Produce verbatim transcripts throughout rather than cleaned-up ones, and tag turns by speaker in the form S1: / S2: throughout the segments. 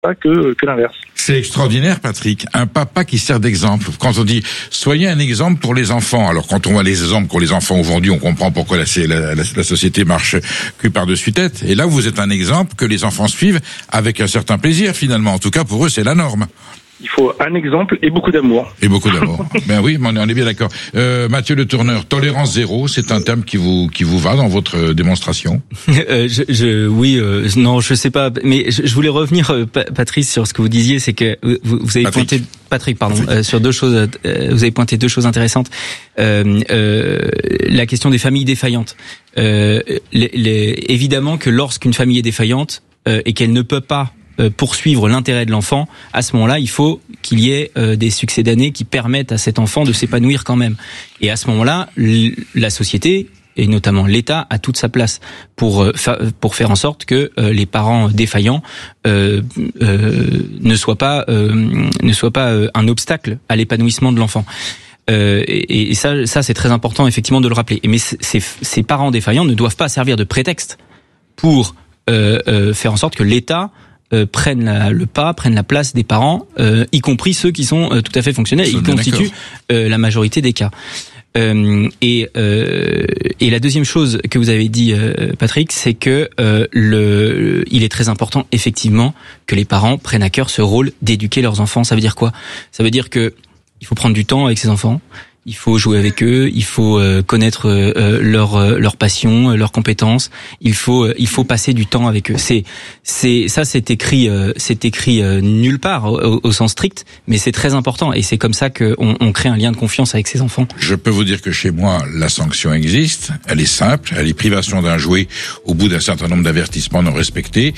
S1: pas que, que l'inverse.
S2: C'est extraordinaire, Patrick. Un papa qui sert d'exemple. Quand on dit « soyez un exemple pour les enfants », alors quand on voit les exemples qu'ont les enfants aujourd'hui, on comprend pourquoi la, la, la, la société marche cul par-dessus tête. Et là, vous êtes un exemple que les enfants suivent avec un certain plaisir, finalement. En tout cas, pour eux, c'est la norme.
S1: Il faut un exemple et beaucoup d'amour.
S2: Et beaucoup d'amour. Ben oui, on est bien d'accord. Euh, Mathieu Le Tourneur, tolérance zéro, c'est un terme qui vous qui vous va dans votre démonstration.
S3: euh, je, je, oui, euh, non, je sais pas, mais je, je voulais revenir, euh, Patrice, sur ce que vous disiez, c'est que vous, vous avez
S2: Patrick.
S3: pointé, Patrick, pardon, euh, sur deux choses. Euh, vous avez pointé deux choses intéressantes. Euh, euh, la question des familles défaillantes. Euh, les, les, évidemment que lorsqu'une famille est défaillante euh, et qu'elle ne peut pas poursuivre l'intérêt de l'enfant, à ce moment-là, il faut qu'il y ait euh, des succès d'année qui permettent à cet enfant de s'épanouir quand même. Et à ce moment-là, l- la société, et notamment l'État, a toute sa place pour euh, fa- pour faire en sorte que euh, les parents défaillants euh, euh, ne soient pas euh, ne soient pas euh, un obstacle à l'épanouissement de l'enfant. Euh, et, et ça, ça c'est très important effectivement de le rappeler. Mais ces, ces parents défaillants ne doivent pas servir de prétexte pour euh, euh, faire en sorte que l'État Euh, prennent la, le pas, prennent la place des parents, euh, y compris ceux qui sont euh, tout à fait fonctionnels, ils constituent euh, la majorité des cas. Euh, et, euh, et la deuxième chose que vous avez dit, euh, Patrick, c'est que euh, le, il est très important, effectivement, que les parents prennent à cœur ce rôle d'éduquer leurs enfants. Ça veut dire quoi ? Ça veut dire que il faut prendre du temps avec ses enfants. Il faut jouer avec eux, il faut euh, connaître euh, leur euh, leur passion, euh, leurs compétences. Il faut euh, il faut passer du temps avec eux. C'est c'est ça c'est écrit euh, c'est écrit euh, nulle part au, au sens strict, mais c'est très important et c'est comme ça que on, on crée un lien de confiance avec ses enfants.
S2: Je peux vous dire que chez moi, la sanction existe. Elle est simple. Elle est privation d'un jouet au bout d'un certain nombre d'avertissements non respectés,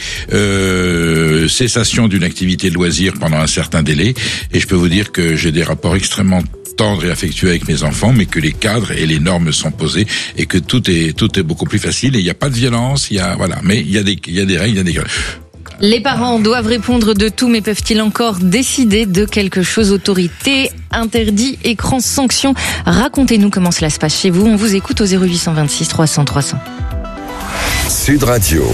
S2: euh, cessation d'une activité de loisir pendant un certain délai. Et je peux vous dire que j'ai des rapports extrêmement tendre et affectueux avec mes enfants, mais que les cadres et les normes sont posés et que tout est tout est beaucoup plus facile et il n'y a pas de violence, il y a voilà, mais il y a des il y a des règles, il y a des
S4: Les parents doivent répondre de tout, mais peuvent-ils encore décider de quelque chose ? Autorité, interdit, écran, sanction. Racontez-nous comment cela se passe chez vous. On vous écoute au zéro huit cent vingt-six trois cents trois cents.
S5: Sud Radio.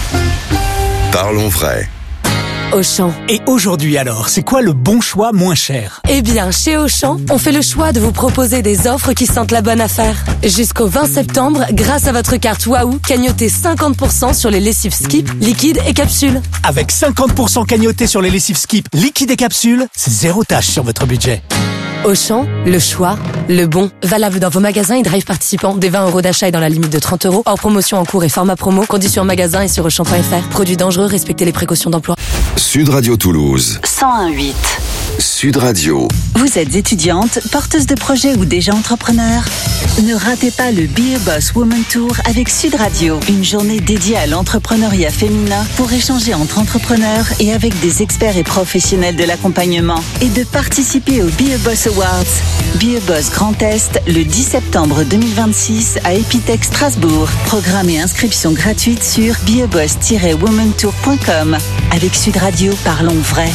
S5: Parlons vrai.
S6: Auchan.
S7: Et aujourd'hui alors, c'est quoi le bon choix moins cher ?
S6: Eh bien, chez Auchan, on fait le choix de vous proposer des offres qui sentent la bonne affaire. Jusqu'au vingt septembre, grâce à votre carte Waouh, cagnotez cinquante pour cent sur les lessives Skip, liquides et capsules.
S7: Avec cinquante pour cent cagnotés sur les lessives Skip, liquides et capsules, c'est zéro tâche sur votre budget.
S6: Auchan, le choix, le bon. Valable dans vos magasins et drive participants. Des vingt euros d'achat et dans la limite de trente euros. Hors promotion en cours et format promo. Conditions en magasin et sur auchan point f r. Produits dangereux, respectez les précautions d'emploi.
S5: Sud Radio Toulouse.
S8: cent un virgule huit.
S5: Sud Radio.
S8: Vous êtes étudiante, porteuse de projet ou déjà entrepreneur ? Ne ratez pas le Be a Boss Woman Tour avec Sud Radio. Une journée dédiée à l'entrepreneuriat féminin pour échanger entre entrepreneurs et avec des experts et professionnels de l'accompagnement. Et de participer au Be a Boss Awards. Be a Boss Grand Est le dix septembre deux mille vingt-six à Epitech Strasbourg. Programme et inscription gratuite sur be a boss tiret woman tour point com. Avec Sud Radio, parlons vrai.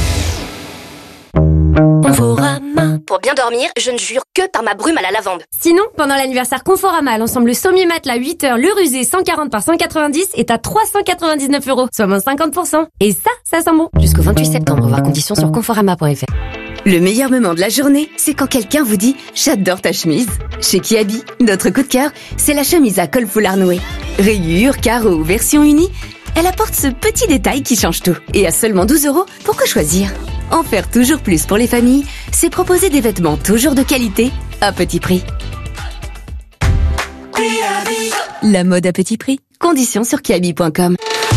S9: Conforama. Pour bien dormir, je ne jure que par ma brume à la lavande.
S10: Sinon, pendant l'anniversaire Conforama, l'ensemble sommier matelas huit heures, le rusé cent quarante par cent quatre-vingt-dix est à trois cent quatre-vingt-dix-neuf euros, soit moins cinquante pour cent. Et ça, ça sent bon.
S9: Jusqu'au vingt-huit septembre, voir conditions sur conforama point f r.
S11: Le meilleur moment de la journée, c'est quand quelqu'un vous dit « J'adore ta chemise ». Chez Kiabi, notre coup de cœur, c'est la chemise à col foulard noué. Rayures, carreaux ou version unie, elle apporte ce petit détail qui change tout. Et à seulement douze euros, pourquoi choisir ? En faire toujours plus pour les familles, c'est proposer des vêtements toujours de qualité, à petit prix. La mode à petit prix. Conditions sur kiabi point com.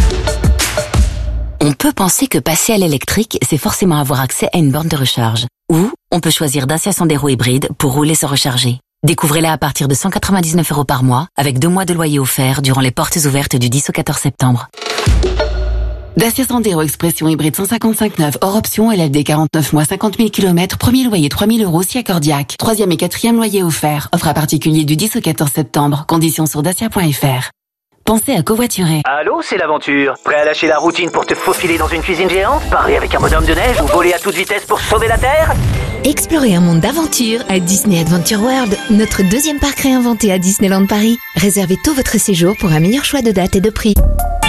S12: On peut penser que passer à l'électrique, c'est forcément avoir accès à une borne de recharge. Ou on peut choisir Dacia Sandero hybride pour rouler sans recharger. Découvrez-la à partir de cent quatre-vingt-dix-neuf euros par mois, avec deux mois de loyer offert durant les portes ouvertes du dix au quatorze septembre.
S13: Dacia Sandero Expression hybride cent cinquante-cinq neuf, hors option, L L D quarante-neuf mois, cinquante mille kilomètres, premier loyer trois mille euros si accordiaque. Troisième et quatrième loyer offert. Offre à particulier du dix au quatorze septembre. Conditions sur dacia point f r. Pensez à covoiturer.
S14: Allô, c'est l'aventure. Prêt à lâcher la routine pour te faufiler dans une cuisine géante, parler avec un bonhomme de neige ou voler à toute vitesse pour sauver la Terre ?
S15: Explorez un monde d'aventure à Disney Adventure World, notre deuxième parc réinventé à Disneyland Paris. Réservez tout votre séjour pour un meilleur choix de date et de prix.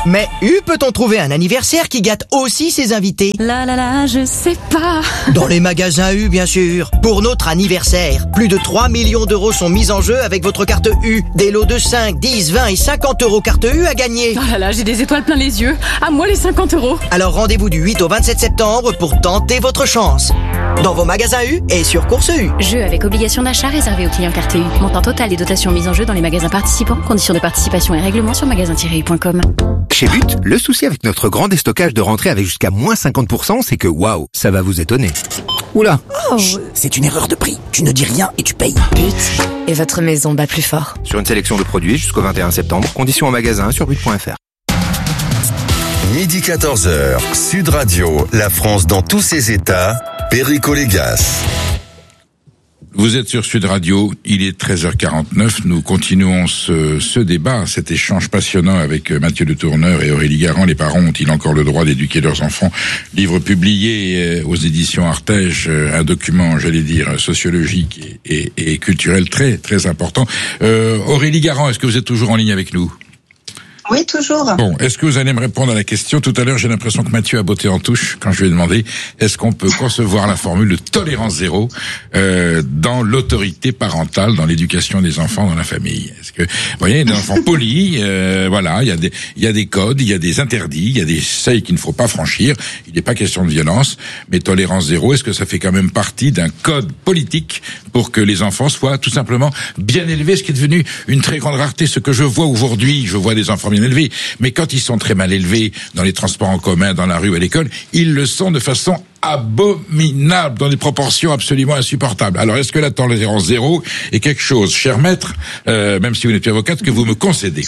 S16: Mais où peut-on trouver un anniversaire qui gâte aussi ses invités?
S17: La la la, je sais pas.
S16: Dans les magasins U, bien sûr. Pour notre anniversaire, plus de trois millions d'euros sont mis en jeu avec votre carte U. Des lots de cinq, dix, vingt et cinquante euros carte U à gagner.
S17: Oh là là, j'ai des étoiles plein les yeux. À moi les cinquante euros.
S16: Alors rendez-vous du huit au vingt-sept septembre pour tenter votre chance. Dans vos magasins U et sur Course U.
S15: Jeu avec obligation d'achat réservé aux clients carte U. Montant total et dotation mise en jeu dans les magasins participants. Conditions de participation et règlements sur magasin tiret u point com.
S18: Chez But, le souci avec notre grand déstockage de rentrée avec jusqu'à moins cinquante pour cent, c'est que waouh, ça va vous étonner. Oula.
S7: Oh, c'est une erreur de prix. Tu ne dis rien et tu payes.
S6: But et votre maison bat plus fort.
S18: Sur une sélection de produits jusqu'au vingt et un septembre, conditions en magasin sur but point f r.
S5: Midi quatorze heures, Sud Radio, la France dans tous ses états, Perico Légas.
S2: Vous êtes sur Sud Radio, il est treize heures quarante-neuf, nous continuons ce, ce débat, cet échange passionnant avec Mathieu Le Tourneur et Aurélie Garand. Les parents ont-ils encore le droit d'éduquer leurs enfants? Livre publié aux éditions Artege, un document, j'allais dire, sociologique et, et, et culturel très très important. Euh, Aurélie Garand, est-ce que vous êtes toujours en ligne avec nous?
S19: Oui, toujours.
S2: Bon, est-ce que vous allez me répondre à la question? Tout à l'heure, j'ai l'impression que Mathieu a botté en touche quand je lui ai demandé est-ce qu'on peut concevoir la formule de tolérance zéro euh, dans l'autorité parentale, dans l'éducation des enfants dans la famille. Est-ce que, vous voyez, des enfants polis, euh, voilà, il y a des, il y a des codes, il y a des interdits, il y a des seuils qu'il ne faut pas franchir. Il n'est pas question de violence, mais tolérance zéro, est-ce que ça fait quand même partie d'un code politique pour que les enfants soient tout simplement bien élevés, ce qui est devenu une très grande rareté. Ce que je vois aujourd'hui, je vois des enfants bien élevés, mais quand ils sont très mal élevés dans les transports en commun, dans la rue, à l'école, ils le sont de façon abominable, dans des proportions absolument insupportables. Alors, est-ce que la tolérance zéro est quelque chose, cher maître, euh, même si vous n'êtes plus avocate, que vous me concédez?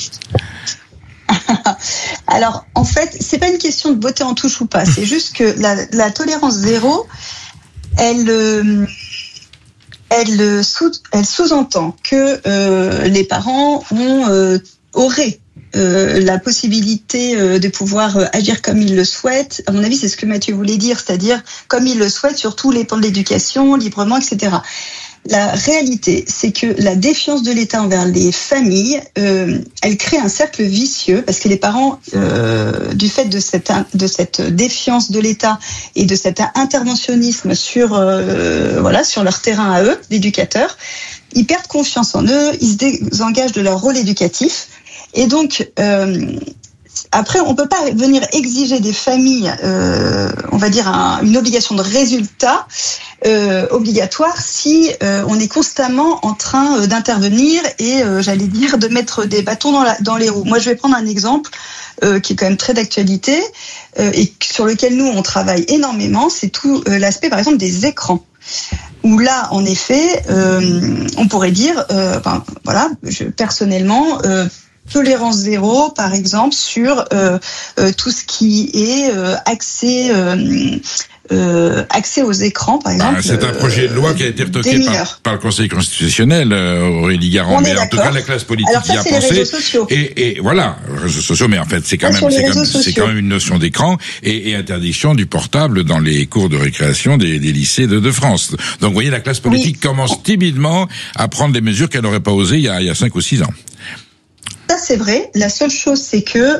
S19: Alors, en fait, c'est pas une question de botter en touche ou pas, c'est juste que la, la tolérance zéro, elle... Euh, elle, sous, elle sous-entend que euh, les parents ont, euh, auraient Euh, la possibilité euh, de pouvoir euh, agir comme ils le souhaitent. À mon avis, c'est ce que Mathieu voulait dire, c'est-à-dire comme ils le souhaitent sur tous les plans de l'éducation, librement, et cetera. La réalité, c'est que la défiance de l'État envers les familles, euh, elle crée un cercle vicieux parce que les parents, euh, du fait de cette de cette défiance de l'État et de cet interventionnisme sur euh, voilà sur leur terrain à eux, d'éducateurs, ils perdent confiance en eux, ils se désengagent de leur rôle éducatif. Et donc, euh, après, on peut pas venir exiger des familles, euh, on va dire, un, une obligation de résultat euh, obligatoire si euh, on est constamment en train euh, d'intervenir et, euh, j'allais dire, de mettre des bâtons dans, la, dans les roues. Moi, je vais prendre un exemple euh, qui est quand même très d'actualité euh, et sur lequel nous, on travaille énormément. C'est tout euh, l'aspect, par exemple, des écrans. Où là, en effet, euh, on pourrait dire, euh, ben, voilà, je, personnellement... Euh, tolérance zéro, par exemple, sur euh, euh, tout ce qui est euh, accès, euh, euh, accès aux écrans, par exemple.
S2: Ah, c'est un projet de loi qui a été retoqué par, par le Conseil constitutionnel, euh, Aurélie Garand, mais en tout cas la classe politique
S19: Alors ça,
S2: y a
S19: c'est
S2: pensé.
S19: Les réseaux sociaux.
S2: Et, et voilà, réseaux sociaux, mais en fait c'est quand
S19: ça,
S2: même c'est quand,
S19: c'est
S2: quand même une notion d'écran et, et interdiction du portable dans les cours de récréation des, des lycées de, de France. Donc vous voyez, la classe politique oui. commence timidement à prendre des mesures qu'elle n'aurait pas osé il y a, il y a cinq ou six ans.
S19: Ça, c'est vrai. La seule chose, c'est que...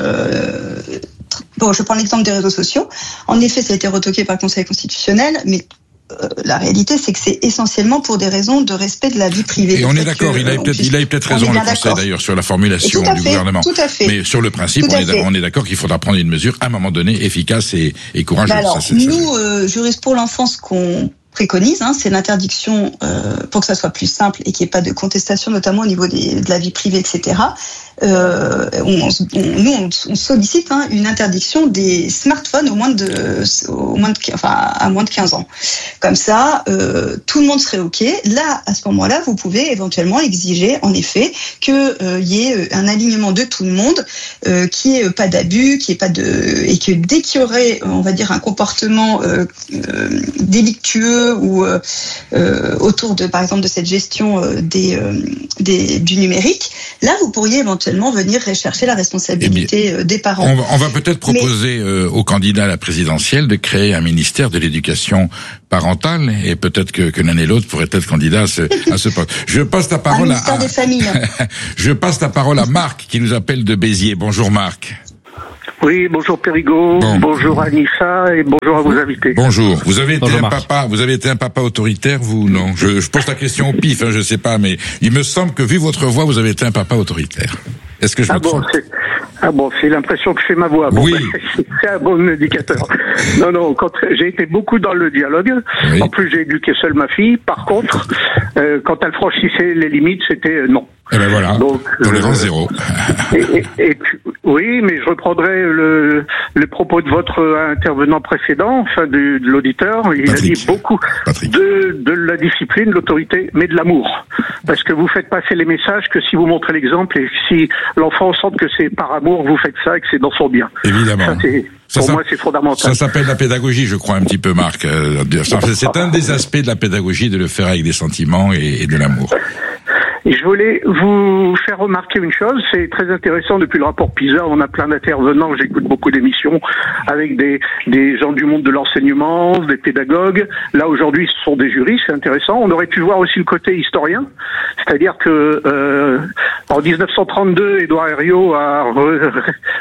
S19: Euh, bon, je prends l'exemple des réseaux sociaux. En effet, ça a été retoqué par le Conseil constitutionnel, mais euh, la réalité, c'est que c'est essentiellement pour des raisons de respect de la vie privée.
S2: Et on est d'accord, que, il a peut-être, il a peut-être raison, le Conseil, d'ailleurs, sur la formulation du
S19: fait,
S2: gouvernement.
S19: Tout à fait.
S2: Mais sur le principe, on est, on est d'accord qu'il faudra prendre une mesure, à un moment donné, efficace et, et courageuse.
S19: Bah alors,
S2: ça, c'est,
S19: nous, euh, juristes pour l'enfance, qu'on préconise, hein, c'est l'interdiction euh, pour que ça soit plus simple et qu'il n'y ait pas de contestation, notamment au niveau des, de la vie privée, et cetera. Euh, on, on, nous, on, on sollicite hein, une interdiction des smartphones au moins de, au moins de, enfin, à moins de quinze ans. Comme ça, euh, tout le monde serait OK. Là, à ce moment-là, vous pouvez éventuellement exiger, en effet, qu'il euh, y ait un alignement de tout le monde, euh, qu'il n'y ait pas d'abus, qu'il n'y ait pas de, et que dès qu'il y aurait, on va dire, un comportement euh, euh, délictueux ou euh, euh, autour de, par exemple, de cette gestion euh, des, euh, des du numérique, là, vous pourriez éventuellement venir rechercher la responsabilité eh bien, des parents.
S2: On va, on va peut-être proposer Mais, euh, aux candidats à la présidentielle de créer un ministère de l'éducation parentale et peut-être que, que l'un et l'autre pourraient être candidats à ce, à ce poste. Je passe la parole
S19: un ministère
S2: à...
S19: des familles.
S2: Je passe la parole à Marc qui nous appelle de Béziers. Bonjour Marc.
S1: Oui, bonjour Périgot, bon. Bonjour Anissa et bonjour à vos invités.
S2: Bonjour. Vous avez été
S3: bonjour
S2: un
S3: Marc.
S2: papa, vous avez été un papa autoritaire, vous, non? Je, je pose la question au pif, hein, je sais pas, mais il me semble que vu votre voix, vous avez été un papa autoritaire. Est-ce que je
S1: ah
S2: me
S1: bon,
S2: trompe?
S1: c'est... Ah bon, c'est l'impression que fait ma voix. Bon,
S2: oui.
S1: Ben, c'est un bon indicateur. Non, non, quand j'ai été beaucoup dans le dialogue. Oui. En plus, j'ai éduqué seule ma fille. Par contre, euh, quand elle franchissait les limites, c'était euh, non.
S2: Eh ben voilà. Donc, tolérance euh, zéro.
S1: Et, et, et puis, oui, mais je reprendrai le, le propos de votre intervenant précédent, enfin de, de l'auditeur. Il Patrick. a dit beaucoup de, de la discipline, de l'autorité, mais de l'amour. Parce que vous faites passer les messages que si vous montrez l'exemple et si l'enfant sent que c'est par amour, vous faites ça et que c'est dans son bien.
S2: Évidemment.
S1: Ça, c'est,
S2: ça,
S1: pour
S2: ça,
S1: moi, c'est fondamental.
S2: Ça s'appelle la pédagogie, je crois, un petit peu, Marc. C'est un des aspects de la pédagogie, de le faire avec des sentiments et, et de l'amour.
S1: Et je voulais vous faire remarquer une chose, c'est très intéressant, depuis le rapport PISA, on a plein d'intervenants, j'écoute beaucoup d'émissions avec des, des gens du monde de l'enseignement, des pédagogues. Là, aujourd'hui, ce sont des jurys, c'est intéressant. On aurait pu voir aussi le côté historien, c'est-à-dire que euh, en dix-neuf cent trente-deux, Édouard Herriot a re,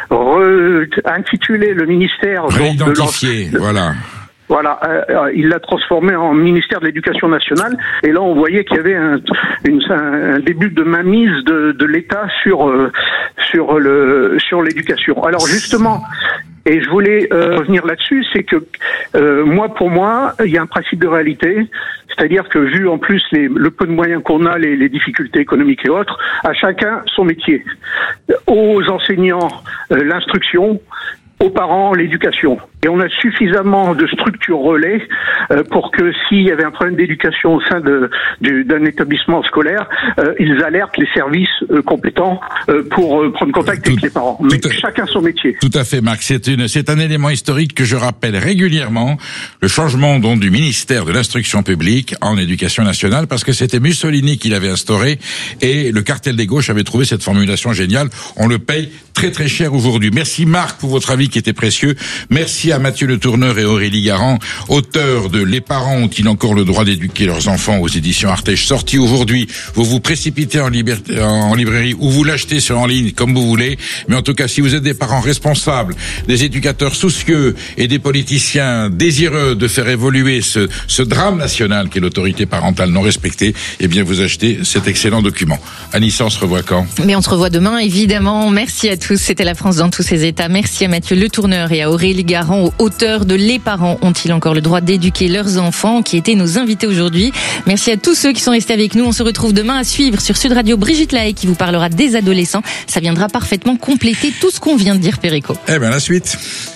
S1: re, intitulé le ministère...
S2: Réidentifié, de voilà.
S1: Voilà, euh, il l'a transformé en ministère de l'Éducation nationale. Et là, on voyait qu'il y avait un, une, un début de mainmise de, de l'État sur euh, sur le sur l'éducation. Alors justement, et je voulais euh, revenir là-dessus, c'est que euh, moi, pour moi, il y a un principe de réalité, c'est-à-dire que vu en plus les, le peu de moyens qu'on a, les, les difficultés économiques et autres, à chacun son métier. Aux enseignants, euh, l'instruction. Aux parents, l'éducation. Et on a suffisamment de structures relais euh, pour que s'il y avait un problème d'éducation au sein de, du, d'un établissement scolaire, euh, ils alertent les services euh, compétents euh, pour euh, prendre contact tout, avec les parents. Mais à, chacun son métier.
S2: Tout à fait, Marc. C'est, une, c'est un élément historique que je rappelle régulièrement, le changement donc du ministère de l'Instruction publique en éducation nationale, parce que c'était Mussolini qui l'avait instauré et le cartel des gauches avait trouvé cette formulation géniale. On le paye très très cher aujourd'hui. Merci Marc pour votre avis qui était précieux. Merci à Mathieu Le Tourneur et Aurélie Garand, auteurs de Les parents ont-ils encore le droit d'éduquer leurs enfants aux éditions Artege, sorti aujourd'hui. Vous vous précipitez en, liberté, en librairie ou vous l'achetez sur en ligne comme vous voulez. Mais en tout cas, si vous êtes des parents responsables, des éducateurs soucieux et des politiciens désireux de faire évoluer ce, ce drame national qu'est l'autorité parentale non respectée, eh bien vous achetez cet excellent document. Anissa, on se revoit quand?
S4: Mais on se revoit demain, évidemment. Merci à tous. C'était La France dans tous ses états. Merci à Mathieu Le Tourneur et à Aurélie Garand, auteurs de Les parents ont-ils encore le droit d'éduquer leurs enfants, qui étaient nos invités aujourd'hui. Merci à tous ceux qui sont restés avec nous. On se retrouve demain à suivre sur Sud Radio Brigitte Lahaye qui vous parlera des adolescents. Ça viendra parfaitement compléter tout ce qu'on vient de dire, Perico.
S2: Eh ben la suite.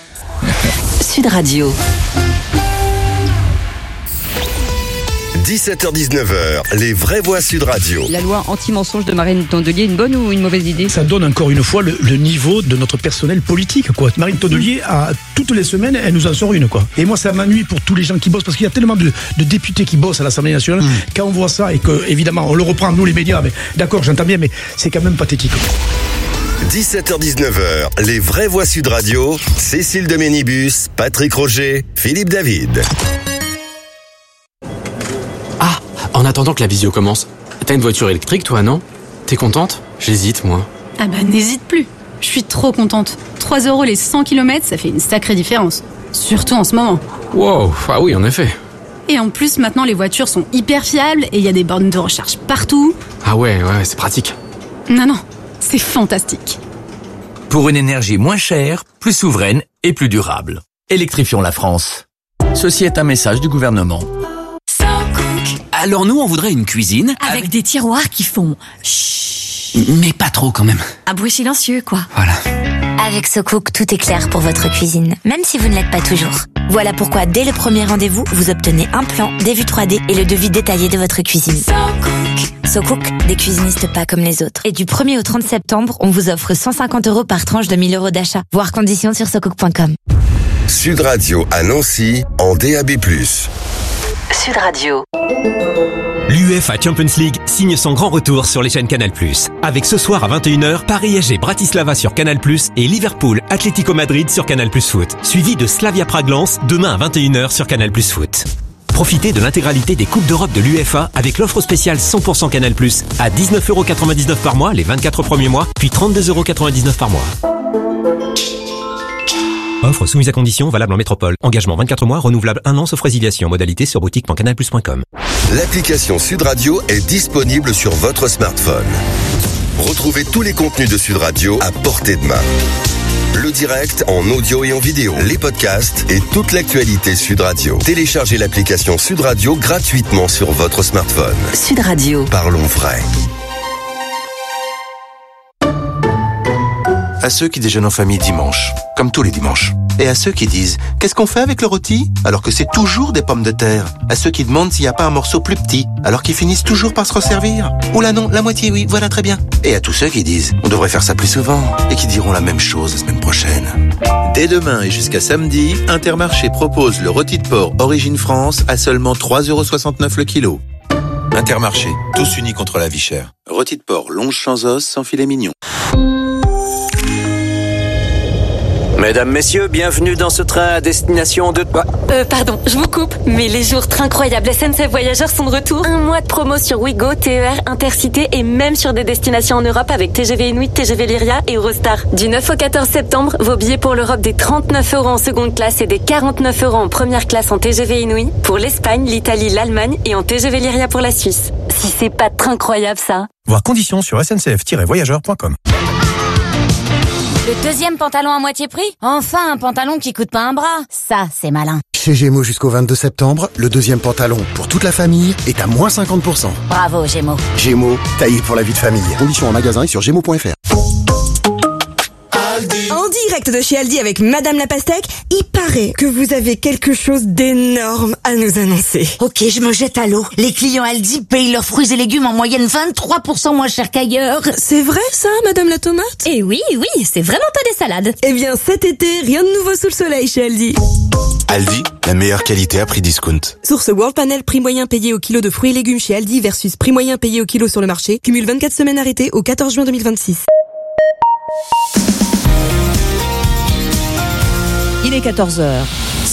S12: Sud Radio.
S5: dix-sept heures dix-neuf heures, les vraies voix Sud Radio.
S20: La loi anti-mensonge de Marine Tondelier, une bonne ou une mauvaise idée?
S21: Ça donne encore une fois le, le niveau de notre personnel politique, quoi. Marine Tondelier, a, toutes les semaines, elle nous en sort une, quoi. Et moi, ça m'ennuie pour tous les gens qui bossent, parce qu'il y a tellement de, de députés qui bossent à l'Assemblée nationale. Mmh. Quand on voit ça et que, évidemment, on le reprend, nous les médias, mais d'accord, j'entends bien, mais c'est quand même pathétique.
S5: dix-sept heures dix-neuf heures, les vraies voix Sud Radio. Cécile de Ménibus, Patrick Roger, Philippe David.
S22: En attendant que la visio commence, t'as une voiture électrique toi, non? T'es contente? J'hésite, moi.
S17: Ah bah n'hésite plus. Je suis trop contente. trois euros les cent kilomètres, ça fait une sacrée différence. Surtout en ce moment.
S22: Wow, ah oui, en effet.
S17: Et en plus, maintenant, les voitures sont hyper fiables et il y a des bornes de recharge partout.
S22: Ah ouais, ouais, c'est pratique.
S17: Non, non, c'est fantastique.
S23: Pour une énergie moins chère, plus souveraine et plus durable. Électrifions la France. Ceci est un message du gouvernement. Alors nous, on voudrait une cuisine...
S24: Avec, avec des tiroirs qui font... Chut.
S23: Mais pas trop quand même.
S24: Un bruit silencieux, quoi.
S23: Voilà.
S25: Avec SoCook, tout est clair pour votre cuisine, même si vous ne l'êtes pas toujours. Voilà pourquoi, dès le premier rendez-vous, vous obtenez un plan, des vues trois D et le devis détaillé de votre cuisine. SoCook. SoCook, des cuisinistes pas comme les autres. Et du premier au trente septembre, on vous offre cent cinquante euros par tranche de mille euros d'achat. Voir conditions sur socook point com.
S5: Sud Radio à Nancy, en D A B plus.
S12: Sud Radio.
S26: L'UEFA Champions League signe son grand retour sur les chaînes Canal plus. Avec ce soir à vingt et une heures, Paris S G Bratislava sur Canal plus et Liverpool Atlético Madrid sur Canal plus Foot. Suivi de Slavia Prague-Lens demain à vingt et une heures sur Canal plus Foot. Profitez de l'intégralité des Coupes d'Europe de l'UEFA avec l'offre spéciale cent pour cent Canal plus à dix-neuf euros quatre-vingt-dix-neuf par mois les vingt-quatre premiers mois, puis trente-deux euros quatre-vingt-dix-neuf par mois. Offre soumise à condition, valable en métropole. Engagement vingt-quatre mois, renouvelable un an, sauf résiliation. Modalité sur boutique point canal plus point com.
S5: L'application Sud Radio est disponible sur votre smartphone. Retrouvez tous les contenus de Sud Radio à portée de main. Le direct en audio et en vidéo, les podcasts et toute l'actualité Sud Radio. Téléchargez l'application Sud Radio gratuitement sur votre smartphone.
S12: Sud Radio.
S5: Parlons vrai.
S8: À ceux qui déjeunent en famille dimanche, comme tous les dimanches. Et à ceux qui disent « Qu'est-ce qu'on fait avec le rôti ?» alors que c'est toujours des pommes de terre. À ceux qui demandent s'il n'y a pas un morceau plus petit, alors qu'ils finissent toujours par se resservir. Oula non, la moitié oui, voilà très bien. Et à tous ceux qui disent « On devrait faire ça plus souvent » et qui diront la même chose la semaine prochaine.
S9: Dès demain et jusqu'à samedi, Intermarché propose le rôti de porc Origine France à seulement trois euros soixante-neuf le kilo. Intermarché, tous unis contre la vie chère. Rôti de porc longe sans os, sans filet mignon.
S10: Mesdames, messieurs, bienvenue dans ce train à destination de...
S11: Euh, pardon, je vous coupe, mais les jours très incroyables S N C F Voyageurs sont de retour. Un mois de promo sur Ouigo, T E R, Intercité et même sur des destinations en Europe avec T G V Inuit, T G V Lyria et Eurostar. Du neuf au quatorze septembre, vos billets pour l'Europe des trente-neuf euros en seconde classe et des quarante-neuf euros en première classe en T G V Inuit, pour l'Espagne, l'Italie, l'Allemagne et en T G V Lyria pour la Suisse. Si c'est pas très incroyable ça.
S13: Voir conditions sur s n c f tiret voyageurs point com.
S24: Le deuxième pantalon à moitié prix? Enfin, un pantalon qui coûte pas un bras. Ça, c'est malin.
S14: Chez Gémeaux jusqu'au vingt-deux septembre, le deuxième pantalon pour toute la famille est à moins cinquante pour cent.
S24: Bravo, Gémeaux.
S14: Gémeaux, taillé pour la vie de famille. Conditions en magasin et sur gémeaux point f r.
S27: En direct de chez Aldi avec Madame la Pastèque, il paraît que vous avez quelque chose d'énorme à nous annoncer.
S24: Ok, je me jette à l'eau. Les clients Aldi payent leurs fruits et légumes en moyenne vingt-trois pour cent moins cher qu'ailleurs.
S27: C'est vrai ça, Madame la Tomate?
S24: Eh oui, oui, c'est vraiment pas des salades.
S27: Eh bien, cet été, rien de nouveau sous le soleil chez Aldi.
S9: Aldi, la meilleure qualité à prix discount.
S27: Source World Panel, prix moyen payé au kilo de fruits et légumes chez Aldi versus prix moyen payé au kilo sur le marché. Cumule vingt-quatre semaines arrêtées au quatorze juin deux mille vingt-six.
S28: Il est quatorze heures.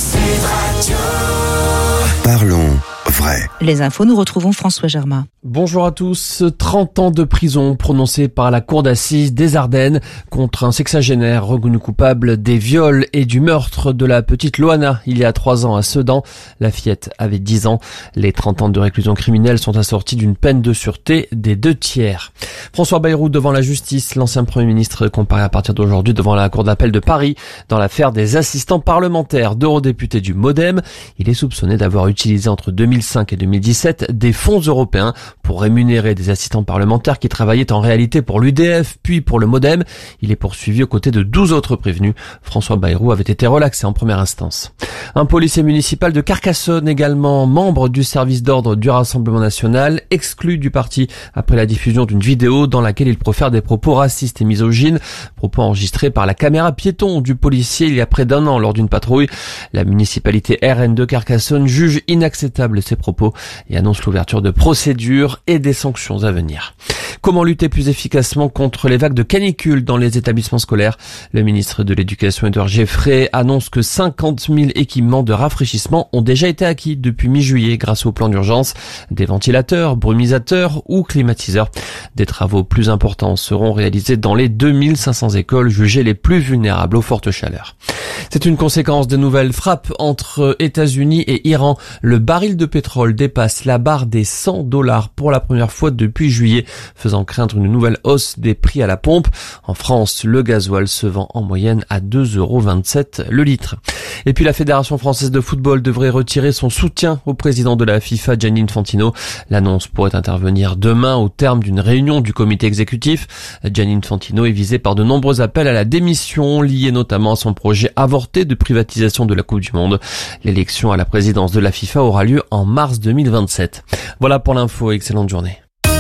S5: Parlons vrai.
S28: Les infos, nous retrouvons François Germain.
S29: Bonjour à tous. trente ans de prison prononcés par la cour d'assises des Ardennes contre un sexagénaire reconnu coupable des viols et du meurtre de la petite Loana il y a trois ans à Sedan. La fillette avait dix ans. Les trente ans de réclusion criminelle sont assortis d'une peine de sûreté des deux tiers. François Bayrou devant la justice. L'ancien Premier ministre comparé à partir d'aujourd'hui devant la cour d'appel de Paris dans l'affaire des assistants parlementaires d'eurodéputés du MoDem. Il est soupçonné d'avoir utilisé entre deux mille cinq et deux mille dix-sept des fonds européens pour rémunérer des assistants parlementaires qui travaillaient en réalité pour l'U D F puis pour le MoDem. Il est poursuivi aux côtés de douze autres prévenus. François Bayrou avait été relaxé en première instance. Un policier municipal de Carcassonne, également membre du service d'ordre du Rassemblement national, exclu du parti après la diffusion d'une vidéo dans laquelle il profère des propos racistes et misogynes, propos enregistrés par la caméra piéton du policier il y a près d'un an lors d'une patrouille. La municipalité R N de Carcassonne juge inacceptable ces propos et annonce l'ouverture de procédures et des sanctions à venir. Comment lutter plus efficacement contre les vagues de canicule dans les établissements scolaires? Le ministre de l'Éducation, Édouard Geoffrey, annonce que cinquante mille équipements de rafraîchissement ont déjà été acquis depuis mi-juillet grâce au plan d'urgence. Des ventilateurs, brumisateurs ou climatiseurs. Des travaux plus importants seront réalisés dans les deux mille cinq cents écoles jugées les plus vulnérables aux fortes chaleurs. C'est une conséquence des nouvelles frappes entre États-Unis et Iran. Le baril de pétrole dépasse la barre des cent dollars pour la première fois depuis juillet, faisant craindre une nouvelle hausse des prix à la pompe. En France, le gasoil se vend en moyenne à deux euros vingt-sept le litre. Et puis la Fédération française de football devrait retirer son soutien au président de la FIFA, Gianni Infantino. L'annonce pourrait intervenir demain au terme d'une réunion du comité exécutif. Gianni Infantino est visé par de nombreux appels à la démission, liés notamment à son projet avorté de privatisation de la Coupe du Monde. L'élection à la présidence de la FIFA aura lieu en mars deux mille vingt-sept. Voilà pour l'info, excellente journée.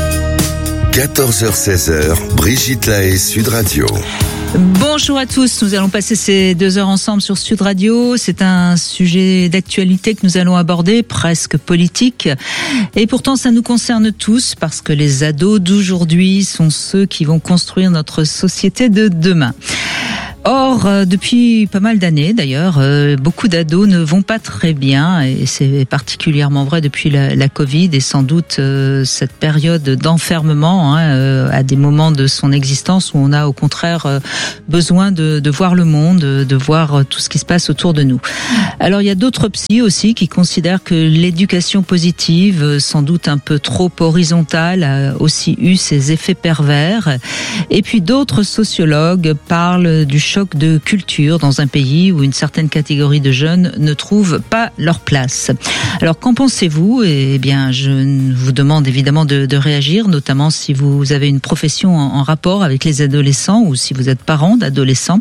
S5: quatorze heures seize, Brigitte Lahaie, Sud Radio.
S28: Bonjour à tous, nous allons passer ces deux heures ensemble sur Sud Radio. C'est un sujet d'actualité que nous allons aborder, presque politique. Et pourtant, ça nous concerne tous parce que les ados d'aujourd'hui sont ceux qui vont construire notre société de demain. Or, euh, depuis pas mal d'années d'ailleurs, euh, beaucoup d'ados ne vont pas très bien et c'est particulièrement vrai depuis la, la Covid et sans doute euh, cette période d'enfermement hein, euh, à des moments de son existence où on a au contraire euh, besoin de, de voir le monde, de, de voir tout ce qui se passe autour de nous. Alors il y a d'autres psys aussi qui considèrent que l'éducation positive, sans doute un peu trop horizontale, a aussi eu ses effets pervers. Et puis d'autres sociologues parlent du choc de culture dans un pays où une certaine catégorie de jeunes ne trouvent pas leur place. Alors qu'en pensez-vous ? Eh bien, je vous demande évidemment de, de réagir, notamment si vous avez une profession en, en rapport avec les adolescents ou si vous êtes parent d'adolescents.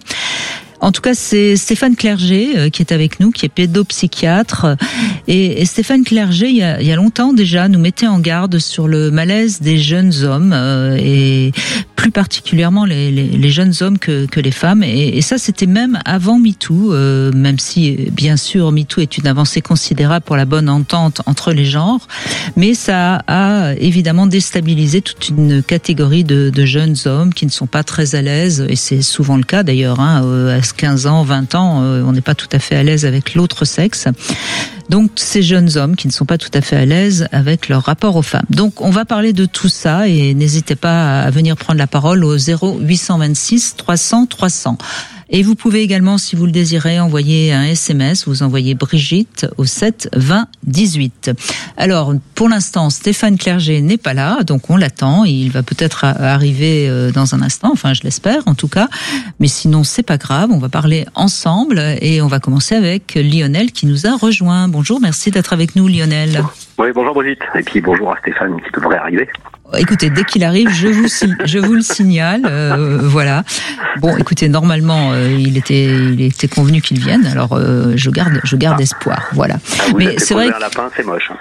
S28: En tout cas, c'est Stéphane Clerget euh, qui est avec nous, qui est pédopsychiatre. Et, et Stéphane Clerget, il y, a, il y a longtemps déjà, nous mettait en garde sur le malaise des jeunes hommes euh, et plus particulièrement les, les, les jeunes hommes que, que les femmes. Et, et ça, c'était même avant MeToo, euh, même si, bien sûr, MeToo est une avancée considérable pour la bonne entente entre les genres. Mais ça a évidemment déstabilisé toute une catégorie de, de jeunes hommes qui ne sont pas très à l'aise. Et c'est souvent le cas d'ailleurs, hein, euh, quinze ans, vingt ans, euh, on n'est pas tout à fait à l'aise avec l'autre sexe. Donc, ces jeunes hommes qui ne sont pas tout à fait à l'aise avec leur rapport aux femmes. Donc, on va parler de tout ça et n'hésitez pas à venir prendre la parole au zéro huit cent vingt-six trois cents trois cents. Et vous pouvez également, si vous le désirez, envoyer un S M S. Vous envoyez Brigitte au sept vingt dix-huit. Alors, pour l'instant, Stéphane Clerget n'est pas là, donc on l'attend. Il va peut-être arriver dans un instant, enfin je l'espère en tout cas. Mais sinon, c'est pas grave, on va parler ensemble et on va commencer avec Lionel qui nous a rejoint. Bonjour, merci d'être avec nous Lionel.
S1: Oui, bonjour Brigitte. Et puis bonjour à Stéphane qui devrait arriver.
S28: Écoutez, dès qu'il arrive, je vous je vous le signale, euh, voilà. Bon, écoutez, normalement, euh, il était il était convenu qu'il vienne. Alors, euh, je garde je garde ah. espoir, voilà.
S1: Ah, vous Mais c'est vrai que un lapin, c'est moche.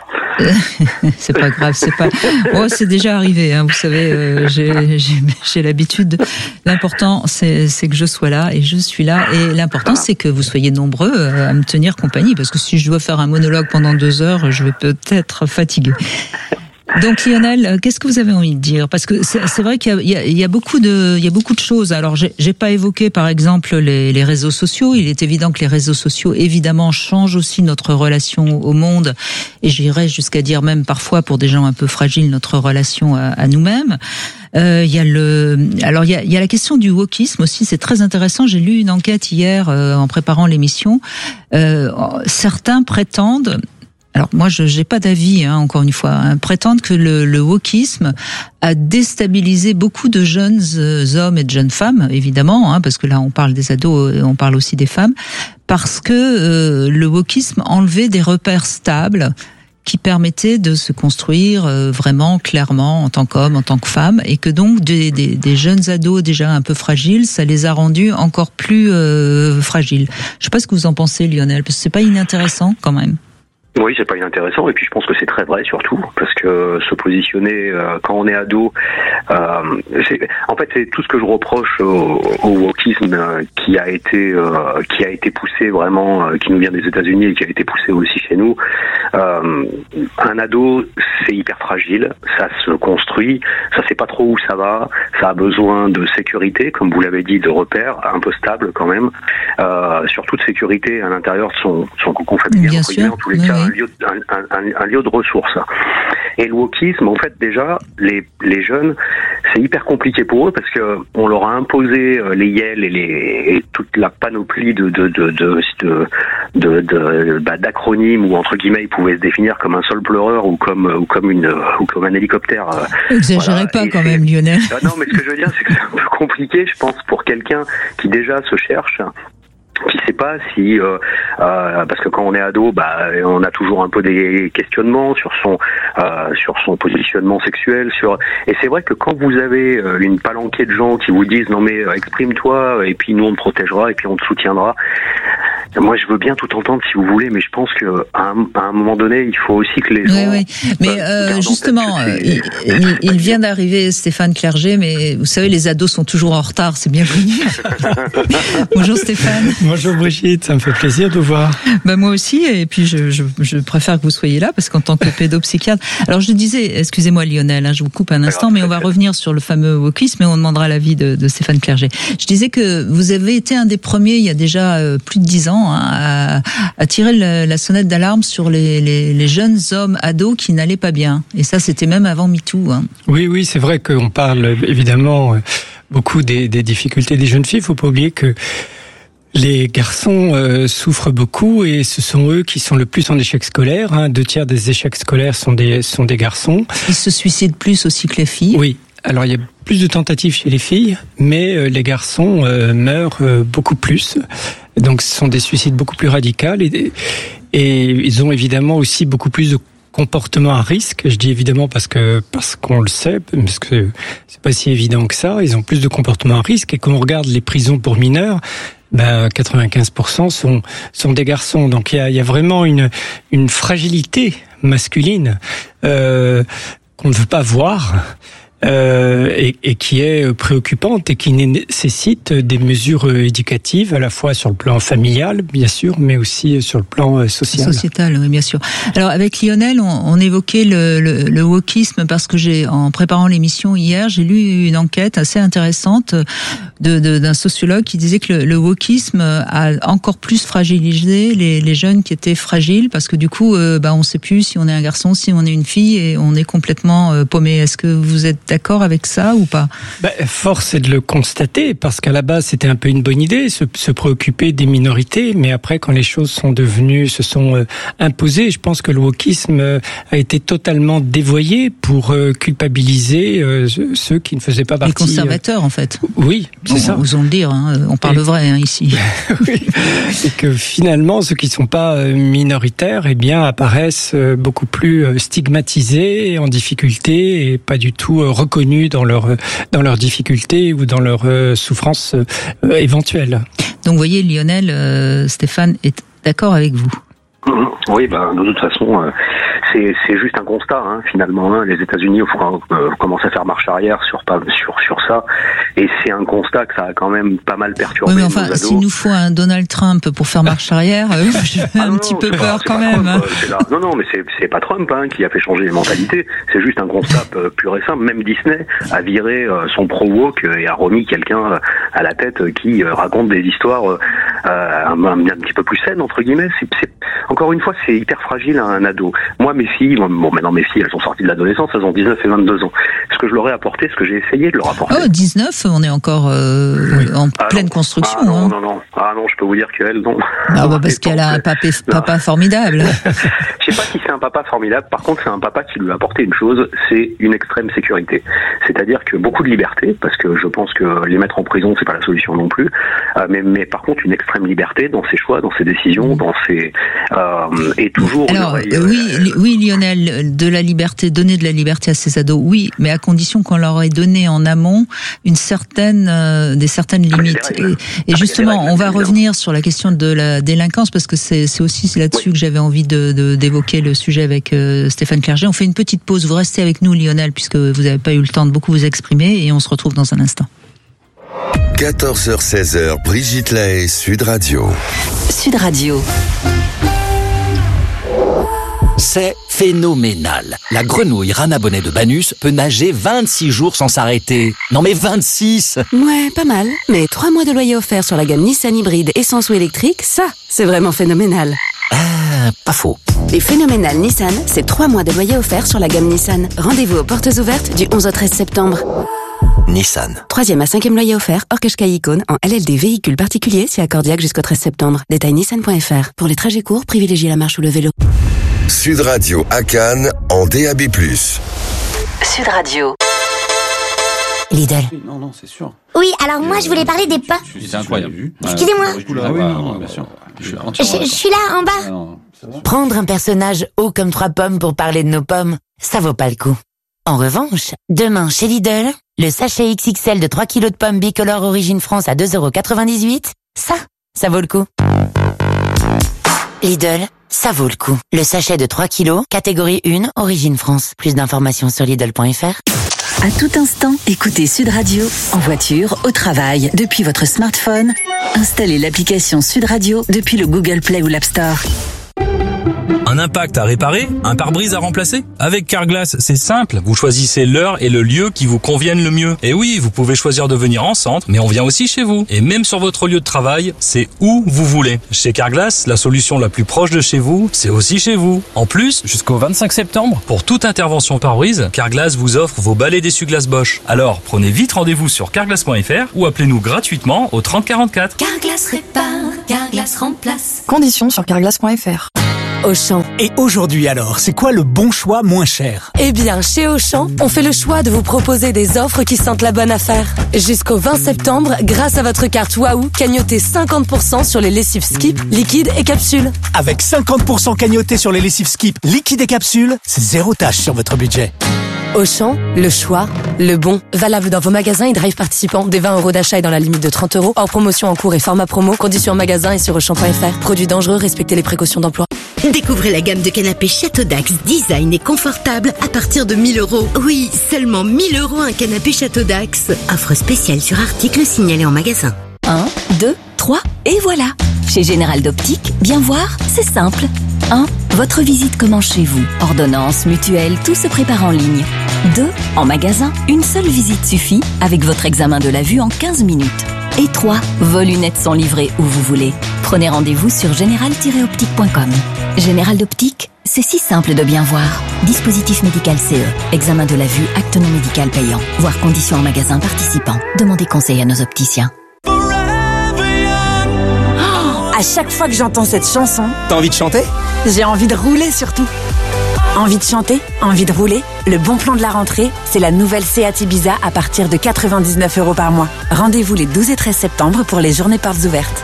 S28: C'est pas grave, c'est pas. Oh, c'est déjà arrivé, hein, vous savez. Euh, j'ai j'ai j'ai l'habitude. L'important, c'est c'est que je sois là et je suis là. Et l'important, c'est que vous soyez nombreux à me tenir compagnie, parce que si je dois faire un monologue pendant deux heures, je vais peut-être fatiguer. Donc Lionel, qu'est-ce que vous avez envie de dire ? Parce que c'est, c'est vrai qu'il y a, il y, a, il y a beaucoup de, il y a beaucoup de choses. Alors j'ai, j'ai pas évoqué par exemple les, les réseaux sociaux. Il est évident que les réseaux sociaux évidemment changent aussi notre relation au monde, et j'irais jusqu'à dire même parfois pour des gens un peu fragiles notre relation à, à nous-mêmes. Euh, il y a le, alors il y a, il y a la question du wokisme aussi. C'est très intéressant. J'ai lu une enquête hier euh, en préparant l'émission. Euh, certains prétendent. Alors moi, je n'ai pas d'avis, hein, encore une fois, hein, prétendent que le, le wokisme a déstabilisé beaucoup de jeunes euh, hommes et de jeunes femmes, évidemment, hein, parce que là on parle des ados et on parle aussi des femmes, parce que euh, le wokisme enlevait des repères stables qui permettaient de se construire euh, vraiment clairement en tant qu'homme, en tant que femme, et que donc des, des, des jeunes ados déjà un peu fragiles, ça les a rendus encore plus euh, fragiles. Je sais pas ce que vous en pensez, Lionel, parce que c'est pas inintéressant quand même.
S1: Oui, c'est pas inintéressant, et puis je pense que c'est très vrai surtout, parce que se positionner euh, quand on est ado, euh, c'est, en fait c'est tout ce que je reproche au, au wokisme euh, qui a été euh, qui a été poussé vraiment, euh, qui nous vient des États-Unis et qui a été poussé aussi chez nous. Euh, un ado, c'est hyper fragile, ça se construit, ça sait pas trop où ça va, ça a besoin de sécurité, comme vous l'avez dit, de repères un peu stables quand même, euh, surtout de sécurité à l'intérieur de son son cocon familial,
S28: Bien sûr,
S1: en tous les
S28: oui,
S1: cas.
S28: oui.
S1: Un lieu, un, un, un lieu de ressources. Et le wokisme, en fait, déjà, les, les jeunes, c'est hyper compliqué pour eux parce que on leur a imposé les yels et, les, et toute la panoplie de, de, de, de, de, de, de bah, d'acronymes où, entre guillemets, ils pouvaient se définir comme un sol pleureur ou comme, ou comme, une, ou comme un hélicoptère.
S28: Exagérez voilà. pas et quand même, Lionel.
S1: Non, mais ce que je veux dire, c'est que c'est un peu compliqué, je pense, pour quelqu'un qui déjà se cherche, qui sait pas si euh, euh, parce que quand on est ado, bah on a toujours un peu des questionnements sur son euh, sur son positionnement sexuel, sur et c'est vrai que quand vous avez une palanquée de gens qui vous disent non mais exprime-toi et puis nous on te protégera et puis on te soutiendra, Moi, je veux bien tout entendre si vous voulez, mais je pense que à un, à un moment donné, il faut aussi que les gens.
S28: Oui, oui. Mais euh, justement, il, il, il vient d'arriver Stéphane Clerget, mais vous savez, les ados sont toujours en retard, c'est bien connu. Bonjour Stéphane.
S2: Bonjour Brigitte, ça me fait plaisir de vous voir.
S28: Ben moi aussi, et puis je, je, je préfère que vous soyez là, parce qu'en tant que pédopsychiatre. Alors je disais, excusez-moi Lionel, hein, je vous coupe un instant, mais on va revenir sur le fameux wokisme et on demandera l'avis de, de Stéphane Clerget. Je disais que vous avez été un des premiers, il y a déjà euh, plus de dix ans, à, à tirer le, la sonnette d'alarme sur les, les, les jeunes hommes ados qui n'allaient pas bien. Et ça, c'était même avant MeToo. Hein.
S2: Oui, oui, c'est vrai qu'on parle évidemment beaucoup des, des difficultés des jeunes filles. Il ne faut pas oublier que les garçons euh, souffrent beaucoup et ce sont eux qui sont le plus en échec scolaire. Hein. Deux tiers des échecs scolaires sont des, sont des garçons.
S28: Ils se suicident plus aussi que les filles.
S2: Oui. Alors il y a plus de tentatives chez les filles, mais euh, les garçons euh, meurent euh, beaucoup plus. Donc ce sont des suicides beaucoup plus radicaux et, et ils ont évidemment aussi beaucoup plus de comportements à risque. Je dis évidemment parce que parce qu'on le sait, parce que c'est pas si évident que ça. Ils ont plus de comportements à risque et quand on regarde les prisons pour mineurs, ben quatre-vingt-quinze pour cent sont sont des garçons. Donc il y a, il y a vraiment une une fragilité masculine euh, qu'on ne veut pas voir. Euh, et, et qui est préoccupante et qui nécessite des mesures éducatives à la fois sur le plan familial, bien sûr, mais aussi sur le plan social.
S28: Sociétal, oui, bien sûr. Alors avec Lionel, on, on évoquait le, le, le wokisme parce que j'ai, en préparant l'émission hier, j'ai lu une enquête assez intéressante de, de, d'un sociologue qui disait que le, le wokisme a encore plus fragilisé les, les jeunes qui étaient fragiles parce que du coup, euh, bah, on ne sait plus si on est un garçon, si on est une fille et on est complètement euh, paumé. Est-ce que vous êtes d'accord avec ça ou pas?
S2: Ben, force est de le constater, parce qu'à la base, c'était un peu une bonne idée, se, se préoccuper des minorités, mais après, quand les choses sont devenues, se sont euh, imposées, je pense que le wokisme euh, a été totalement dévoyé pour euh, culpabiliser euh, ceux qui ne faisaient pas partie...
S28: Les conservateurs,
S2: euh,
S28: en fait.
S2: Oui, c'est
S28: bon,
S2: ça.
S28: Osons le dire, hein, on parle Et... vrai hein, ici.
S2: Oui. Et que finalement, ceux qui ne sont pas minoritaires, eh bien, apparaissent beaucoup plus stigmatisés, en difficulté, et pas du tout reconnus dans leur dans leurs difficultés ou dans leurs euh, souffrances euh, éventuelles.
S28: Donc, vous voyez, Lionel, euh, Stéphane est d'accord avec vous.
S1: Oui, ben de toute façon, euh, c'est c'est juste un constat hein, finalement. Hein, les États-Unis euh, commencent à faire marche arrière sur pas sur sur ça, et c'est un constat que ça a quand même pas mal perturbé.
S28: Oui, mais enfin, s'il nous faut un Donald Trump pour faire marche arrière, euh, j'ai ah, un non, petit non, peu peur pas, quand même. Trump,
S1: hein. Non, non, mais c'est c'est pas Trump hein, qui a fait changer les mentalités. C'est juste un constat pur et simple. Même Disney a viré euh, son pro-woke et a remis quelqu'un à la tête qui euh, raconte des histoires euh, un, un, un petit peu plus saines entre guillemets. C'est, c'est encore une fois, c'est hyper fragile à un ado. Moi, mes filles, bon, maintenant mes filles, elles sont sorties de l'adolescence, elles ont dix-neuf et vingt-deux ans. Ce que je leur ai apporté, ce que j'ai essayé de leur apporter.
S28: Oh, dix-neuf, on est encore euh, oui. en ah, pleine
S1: non.
S28: construction.
S1: Ah non,
S28: hein.
S1: non, non. Ah non, je peux vous dire qu'elle, non.
S28: Ah bah parce qu'elle a un papa, papa formidable.
S1: Je sais pas si c'est un papa formidable. Par contre, c'est un papa qui lui a apporté une chose, c'est une extrême sécurité. C'est-à-dire que beaucoup de liberté, parce que je pense que les mettre en prison, c'est pas la solution non plus. Euh, mais, mais par contre, une extrême liberté dans ses choix, dans ses décisions, dans ses euh, et toujours.
S28: Alors oreille, oui, euh, oui, Lionel, de la liberté, donner de la liberté à ses ados, oui, mais à condition qu'on leur ait donné en amont une certaine, euh, des certaines limites. Et, et justement, on va revenir sur la question de la délinquance parce que c'est, c'est aussi là-dessus oui. que j'avais envie de, de d'évoquer le sujet avec euh, Stéphane Clerget. On fait une petite pause. Vous restez avec nous, Lionel, puisque vous n'avez pas eu le temps de beaucoup vous exprimer, et on se retrouve dans un instant.
S5: quatorze heures seize heures, Brigitte Lahaie, Sud Radio.
S3: Sud Radio.
S23: C'est phénoménal. La grenouille Rana Bonnet de Banus peut nager vingt-six jours sans s'arrêter. Non mais vingt-six!
S3: Ouais, pas mal. Mais trois mois de loyer offert sur la gamme Nissan hybride essence ou électrique, ça, c'est vraiment phénoménal.
S23: Ah, pas faux.
S3: Les phénoménales Nissan, c'est trois mois de loyer offert sur la gamme Nissan. Rendez-vous aux portes ouvertes du onze au treize septembre.
S23: Nissan.
S3: Troisième à cinquième loyer offert, hors Qashqai Icône, en L L D véhicule particulier, si accordiaque jusqu'au treize septembre. Détail nissan point f r. Pour les trajets courts, privilégiez la marche ou le vélo.
S5: Sud Radio à Cannes en D A B plus.
S3: Sud Radio. Lidl.
S4: Non, non, c'est sûr.
S25: Oui, alors moi je voulais parler des pommes.
S4: C'est incroyable.
S25: Excusez-moi.
S4: Ah oui, non, non, bien sûr.
S25: Je, je suis là, en bas. Ah non,
S24: prendre un personnage haut comme trois pommes pour parler de nos pommes, ça vaut pas le coup. En revanche, demain chez Lidl, le sachet X X L de trois kilos de pommes bicolores Origine France à deux euros quatre-vingt-dix-huit, ça, ça vaut le coup. Lidl, ça vaut le coup. Le sachet de trois kilos, catégorie un, origine France. Plus d'informations sur Lidl point F R.
S3: À tout instant, écoutez Sud Radio, en voiture, au travail, depuis votre smartphone. Installez l'application Sud Radio depuis le Google Play ou l'App Store.
S6: Un impact à réparer, un pare-brise à remplacer. Avec Carglass, c'est simple. Vous choisissez l'heure et le lieu qui vous conviennent le mieux. Et oui, vous pouvez choisir de venir en centre, mais on vient aussi chez vous. Et même sur votre lieu de travail, c'est où vous voulez. Chez Carglass, la solution la plus proche de chez vous, c'est aussi chez vous. En plus, jusqu'au vingt-cinq septembre, pour toute intervention pare-brise, Carglass vous offre vos balais d'essuie-glace Bosch. Alors, prenez vite rendez-vous sur carglass point F R ou appelez-nous gratuitement au trente quarante-quatre.
S7: Carglass répare, Carglass remplace.
S15: Conditions sur carglass point F R.
S16: Auchan. Et aujourd'hui alors, c'est quoi le bon choix moins cher?
S7: Eh bien, chez Auchan, on fait le choix de vous proposer des offres qui sentent la bonne affaire. Jusqu'au vingt septembre, grâce à votre carte Wahoo, cagnotez cinquante pour cent sur les lessives Skip, liquide et capsule.
S16: Avec cinquante pour cent cagnoté sur les lessives Skip, liquide et capsule, c'est zéro tâche sur votre budget.
S7: Auchan, le choix, le bon. Valable dans vos magasins et drive participants. Des vingt euros d'achat et dans la limite de trente euros. Hors promotion en cours et format promo. Conditions en magasin et sur auchan point F R. Produits dangereux, respectez les précautions d'emploi.
S18: Découvrez la gamme de canapés Château Dax, design et confortable à partir de mille euros. Oui, seulement mille euros un canapé Château Dax. Offre spéciale sur article signalé en magasin.
S3: un, deux, trois, et voilà. Chez Général d'Optique, bien voir, c'est simple. un. Votre visite commence chez vous. Ordonnance, mutuelle, tout se prépare en ligne. deux. En magasin, une seule visite suffit avec votre examen de la vue en quinze minutes. Et trois. Vos lunettes sont livrées où vous voulez. Prenez rendez-vous sur général tiret optique point com. Général d'Optique, c'est si simple de bien voir. Dispositif médical C E. Examen de la vue, acte non médical payant. Voir conditions en magasin participant. Demandez conseil à nos opticiens.
S15: À chaque fois que j'entends cette chanson,
S16: T'as envie de chanter?
S15: j'ai envie de rouler surtout. Envie de chanter, envie de rouler. Le bon plan de la rentrée, c'est la nouvelle Seat Ibiza à partir de quatre-vingt-dix-neuf euros par mois. Rendez-vous les douze et treize septembre pour les journées portes ouvertes.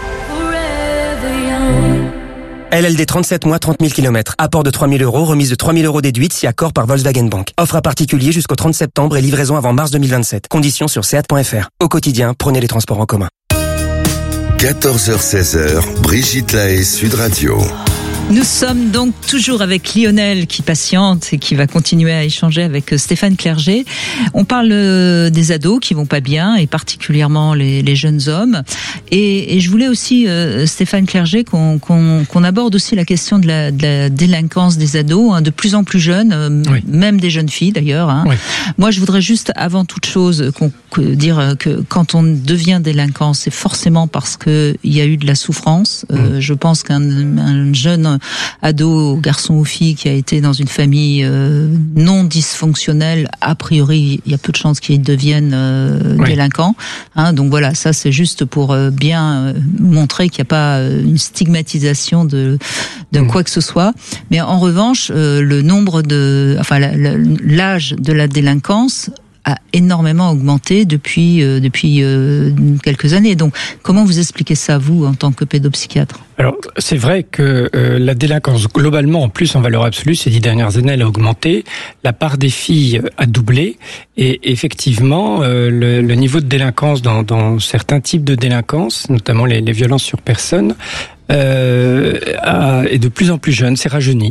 S19: L L D trente-sept mois, trente mille kilomètres. Apport de trois mille euros, remise de trois mille euros déduite si accord par Volkswagen Bank. Offre à particulier jusqu'au trente septembre et livraison avant mars deux mille vingt-sept. Conditions sur seat point F R. Au quotidien, prenez les transports en commun.
S5: quatorze heures seize, Brigitte Lahaie, Sud Radio.
S28: Nous sommes donc toujours avec Lionel qui patiente et qui va continuer à échanger avec Stéphane Clerget. On parle des ados qui vont pas bien et particulièrement les, les jeunes hommes. Et, et je voulais aussi, euh, Stéphane Clerget, qu'on, qu'on, qu'on aborde aussi la question de la, de la délinquance des ados, hein, de plus en plus jeunes, euh, oui. même des jeunes filles d'ailleurs. Hein. Oui. Moi, je voudrais juste, avant toute chose, qu'on, que, dire que quand on devient délinquant, c'est forcément parce que il y a eu de la souffrance. Euh, mmh. Je pense qu'un un jeune ado, garçon ou fille qui a été dans une famille euh, non dysfonctionnelle, a priori, il y a peu de chances qu'il devienne euh, oui. délinquant. Hein, donc voilà, ça c'est juste pour euh, bien euh, montrer qu'il n'y a pas euh, une stigmatisation de, de mmh. quoi que ce soit. Mais en revanche, euh, le nombre de, enfin la, la, l'âge de la délinquance a énormément augmenté depuis euh, depuis euh, quelques années. Donc, comment vous expliquez ça, vous, en tant que pédopsychiatre ?
S2: Alors, c'est vrai que euh, la délinquance, globalement, en plus, en valeur absolue, ces dix dernières années, elle a augmenté. La part des filles a doublé. Et effectivement, euh, le, le niveau de délinquance dans, dans certains types de délinquance, notamment les, les violences sur personne, Euh, est de plus en plus jeune, c'est rajeuni.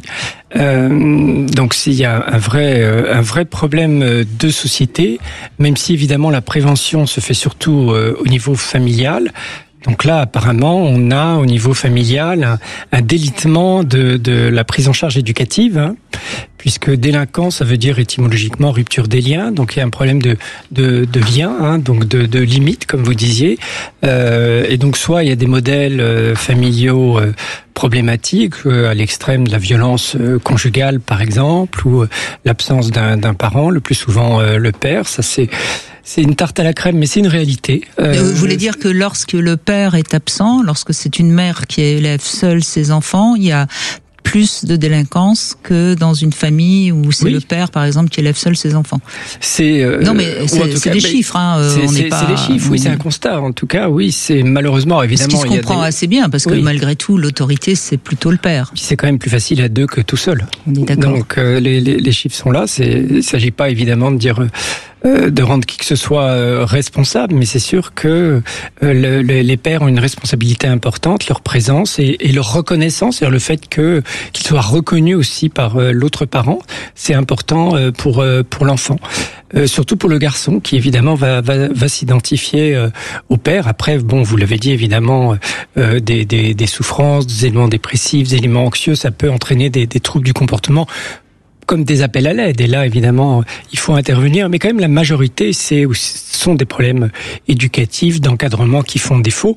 S2: Euh, donc s'il y a un vrai, un vrai problème de société, même si évidemment la prévention se fait surtout au niveau familial. Donc là, apparemment, on a au niveau familial un, un délitement de, de la prise en charge éducative, hein, puisque délinquant, ça veut dire étymologiquement rupture des liens. Donc il y a un problème de de, de lien, hein, donc de, de limite, comme vous disiez. Euh, et donc soit il y a des modèles euh, familiaux euh, problématiques, euh, à l'extrême de la violence euh, conjugale, par exemple, ou euh, l'absence d'un, d'un parent, le plus souvent euh, le père. Ça c'est C'est une tarte à la crème, mais c'est une réalité.
S28: Euh, Vous voulez dire que lorsque le père est absent, lorsque c'est une mère qui élève seule ses enfants, il y a plus de délinquance que dans une famille où c'est oui. le père, par exemple, qui élève seul ses enfants.
S2: C'est euh,
S28: non, mais c'est, c'est cas, des bah, chiffres. Hein,
S2: c'est,
S28: on
S2: c'est,
S28: n'est pas,
S2: c'est des chiffres, oui, c'est un constat. En tout cas, oui, c'est malheureusement évidemment.
S28: Ce qui se comprend
S2: des...
S28: assez bien, parce que oui. malgré tout, l'autorité, c'est plutôt le père.
S2: Puis c'est quand même plus facile à deux que tout seul.
S28: On est d'accord.
S2: Donc euh, les, les, les chiffres sont là. C'est, il ne s'agit pas évidemment de dire. euh, de rendre qui que ce soit euh, responsable, mais c'est sûr que euh, le, le, les pères ont une responsabilité importante, leur présence et, et leur reconnaissance, c'est-à-dire le fait que qu'ils soient reconnus aussi par euh, l'autre parent, c'est important euh, pour euh, pour l'enfant. Euh, surtout pour le garçon qui évidemment va va, va s'identifier euh, au père. Après, bon, vous l'avez dit évidemment, euh, des, des des souffrances, des éléments dépressifs, des éléments anxieux, ça peut entraîner des, des troubles du comportement, comme des appels à l'aide. Et là, évidemment, il faut intervenir. Mais quand même, la majorité, c'est ce sont des problèmes éducatifs, d'encadrement qui font défaut.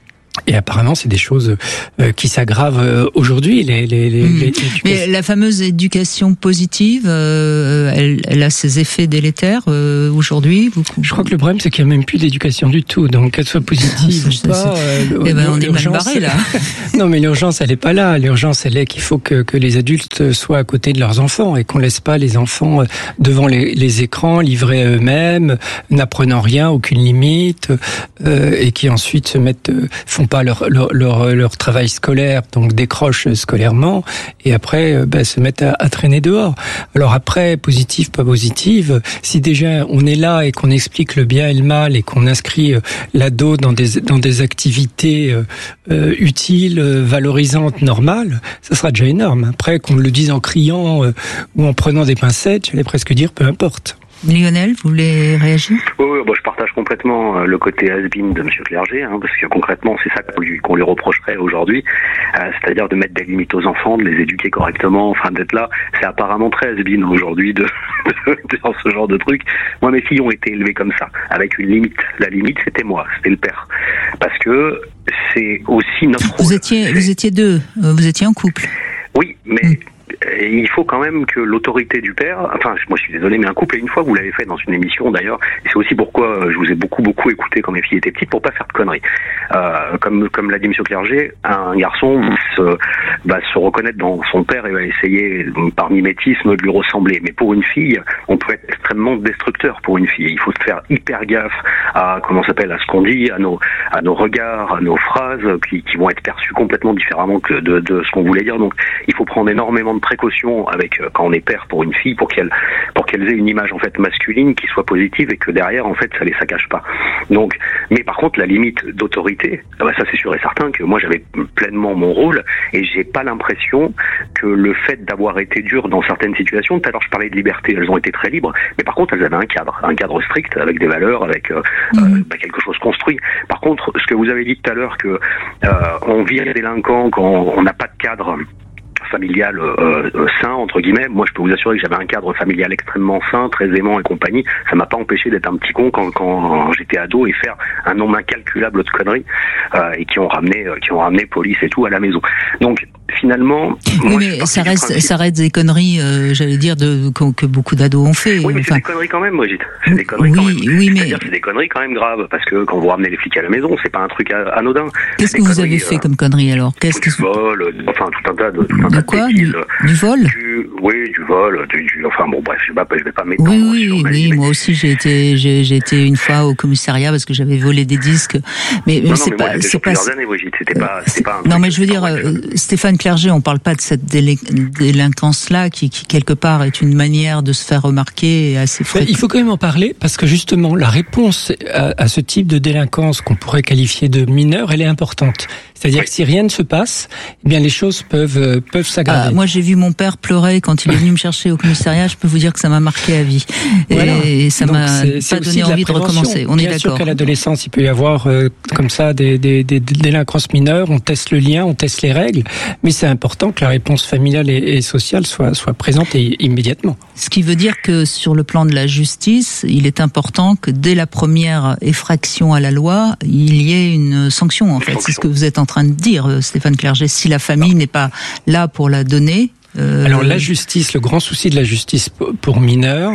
S2: Et apparemment, c'est des choses euh, qui s'aggravent euh, aujourd'hui. Les, les, les,
S28: mmh.
S2: les
S28: Mais la fameuse éducation positive, euh, elle, elle a ses effets délétères euh, aujourd'hui. Vous...
S2: Je crois que le problème, c'est qu'il n'y a même plus d'éducation du tout. Donc, qu'elle soit positive ou pas, euh,
S28: eh ben, on est mal barré là.
S2: Non, mais l'urgence, elle n'est pas là. L'urgence, elle est qu'il faut que, que les adultes soient à côté de leurs enfants et qu'on laisse pas les enfants devant les, les écrans, livrés à eux-mêmes, n'apprenant rien, aucune limite, euh, et qui ensuite se mettent, font pas leur, leur, leur, leur travail scolaire, donc décrochent scolairement, et après bah, se mettent à, à traîner dehors. Alors après, positif, pas positive, si déjà on est là et qu'on explique le bien et le mal et qu'on inscrit l'ado dans des, dans des activités euh, utiles, valorisantes, normales, ça sera déjà énorme. Après, qu'on le dise en criant euh, ou en prenant des pincettes, j'allais presque dire peu importe.
S28: Lionel, vous voulez réagir ?
S1: Oui, oui, bon, je partage complètement le côté has-been de M. Clerget, hein, parce que concrètement, c'est ça qu'on lui, qu'on lui reprocherait aujourd'hui, euh, c'est-à-dire de mettre des limites aux enfants, de les éduquer correctement, enfin d'être là. C'est apparemment très has-been aujourd'hui de, de, de faire ce genre de truc. Moi, mes filles ont été élevées comme ça, avec une limite. La limite, c'était moi, c'était le père. Parce que c'est aussi notre rôle.
S28: Vous étiez, vous étiez deux, vous étiez en couple.
S1: Oui, mais... Mmh. Et il faut quand même que l'autorité du père, enfin moi je suis désolé, mais un couple, et une fois vous l'avez fait dans une émission d'ailleurs, et c'est aussi pourquoi je vous ai beaucoup beaucoup écouté quand mes filles étaient petites, pour pas faire de conneries. Euh, comme comme l'a dit M. Clerget, un garçon se, va se reconnaître dans son père et va essayer par mimétisme de lui ressembler. Mais pour une fille, on peut être extrêmement destructeur pour une fille. Il faut se faire hyper gaffe à comment ça s'appelle, à ce qu'on dit, à nos à nos regards, à nos phrases qui, qui vont être perçues complètement différemment que de, de ce qu'on voulait dire. Donc il faut prendre énormément de précaution avec euh, quand on est père pour une fille, pour qu'elle pour qu'elle ait une image en fait masculine qui soit positive et que derrière en fait ça les saccage pas. Donc, mais par contre la limite d'autorité, ah bah ça c'est sûr et certain que moi j'avais pleinement mon rôle et j'ai pas l'impression que le fait d'avoir été dur dans certaines situations, tout à l'heure je parlais de liberté, elles ont été très libres, mais par contre elles avaient un cadre, un cadre strict avec des valeurs, avec euh, mmh. euh, bah, quelque chose construit. Par contre, ce que vous avez dit tout à l'heure que euh, on vire les délinquants quand on n'a pas de cadre familial euh, euh, sain entre guillemets. Moi je peux vous assurer que j'avais un cadre familial extrêmement sain, très aimant et compagnie. Ça m'a pas empêché d'être un petit con quand, quand j'étais ado et faire un nombre incalculable de conneries euh, et qui ont ramené euh, qui ont ramené police et tout à la maison. Donc finalement,
S28: oui,
S1: moi,
S28: mais ça reste ça reste des conneries, euh, j'allais dire de que, que beaucoup d'ados ont fait.
S1: Oui, mais
S28: enfin...
S1: c'est des conneries quand même, Brigitte. C'est des conneries
S28: oui,
S1: quand même.
S28: Oui, mais
S1: c'est-à-dire c'est des conneries quand même graves parce que quand vous ramenez les flics à la maison, c'est pas un truc anodin.
S28: Qu'est-ce que vous avez fait euh, comme conneries alors? Qu'est-ce
S1: du
S28: que
S1: vol, enfin tout un tas de tout un
S28: de
S1: tas
S28: quoi
S1: de
S28: du, du vol
S1: du, oui, du vol, du, du, enfin bon bref, je vais pas, je vais pas m'étendre.
S28: Oui, oui, oui, oui mais... moi aussi j'ai été, j'ai, j'ai été une fois au commissariat parce que j'avais volé des disques. Mais, mais
S1: non,
S28: c'est
S1: non, mais
S28: pas,
S1: moi,
S28: c'est pas.
S1: Années, Brigitte, c'était pas, c'était pas
S28: un non, mais je veux dire, euh, Stéphane Clerget, on parle pas de cette délé- délinquance-là qui, qui quelque part est une manière de se faire remarquer et assez fréquente.
S2: Il faut quand même en parler parce que justement la réponse à, à ce type de délinquance qu'on pourrait qualifier de mineure, elle est importante. C'est-à-dire oui. que si rien ne se passe, eh bien les choses peuvent euh, peuvent s'aggraver.
S28: Ah, moi j'ai vu mon père pleurer quand il est venu me chercher au commissariat. Je peux vous dire que ça m'a marqué à vie
S2: voilà.
S28: et ça
S2: Donc
S28: m'a
S2: c'est, c'est
S28: pas donné envie de, de recommencer. On
S2: Bien
S28: est d'accord.
S2: Bien sûr qu'à l'adolescence il peut y avoir euh, comme ça des, des, des, des délinquances mineures. On teste le lien, on teste les règles, mais c'est important que la réponse familiale et, et sociale soit soit présente et, immédiatement.
S28: Ce qui veut dire que sur le plan de la justice, il est important que dès la première effraction à la loi, il y ait une sanction. En fait, sanction. C'est ce que vous êtes en train de dire, Stéphane Clerget. Si la famille n'est pas là pour la donner. Euh...
S2: Alors la justice, le grand souci de la justice pour mineurs,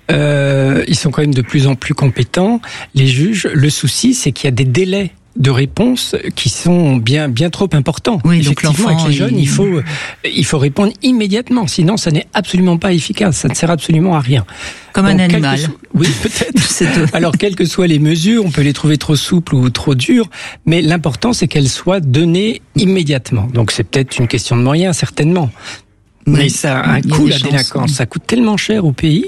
S2: euh, ils sont quand même de plus en plus compétents. Les juges, le souci, c'est qu'il y a des délais de réponses qui sont bien bien trop importants.
S28: Oui,
S2: effectivement,
S28: donc
S2: avec les jeunes, il... il faut il faut répondre immédiatement, sinon ça n'est absolument pas efficace, ça ne sert absolument à rien.
S28: Comme donc, un animal.
S2: So... Oui, peut-être. Alors quelles que soient les mesures, on peut les trouver trop souples ou trop dures, mais l'important c'est qu'elles soient données immédiatement. Donc c'est peut-être une question de moyens, certainement. Mais ça a un coût, la délinquance, ça coûte tellement cher au pays.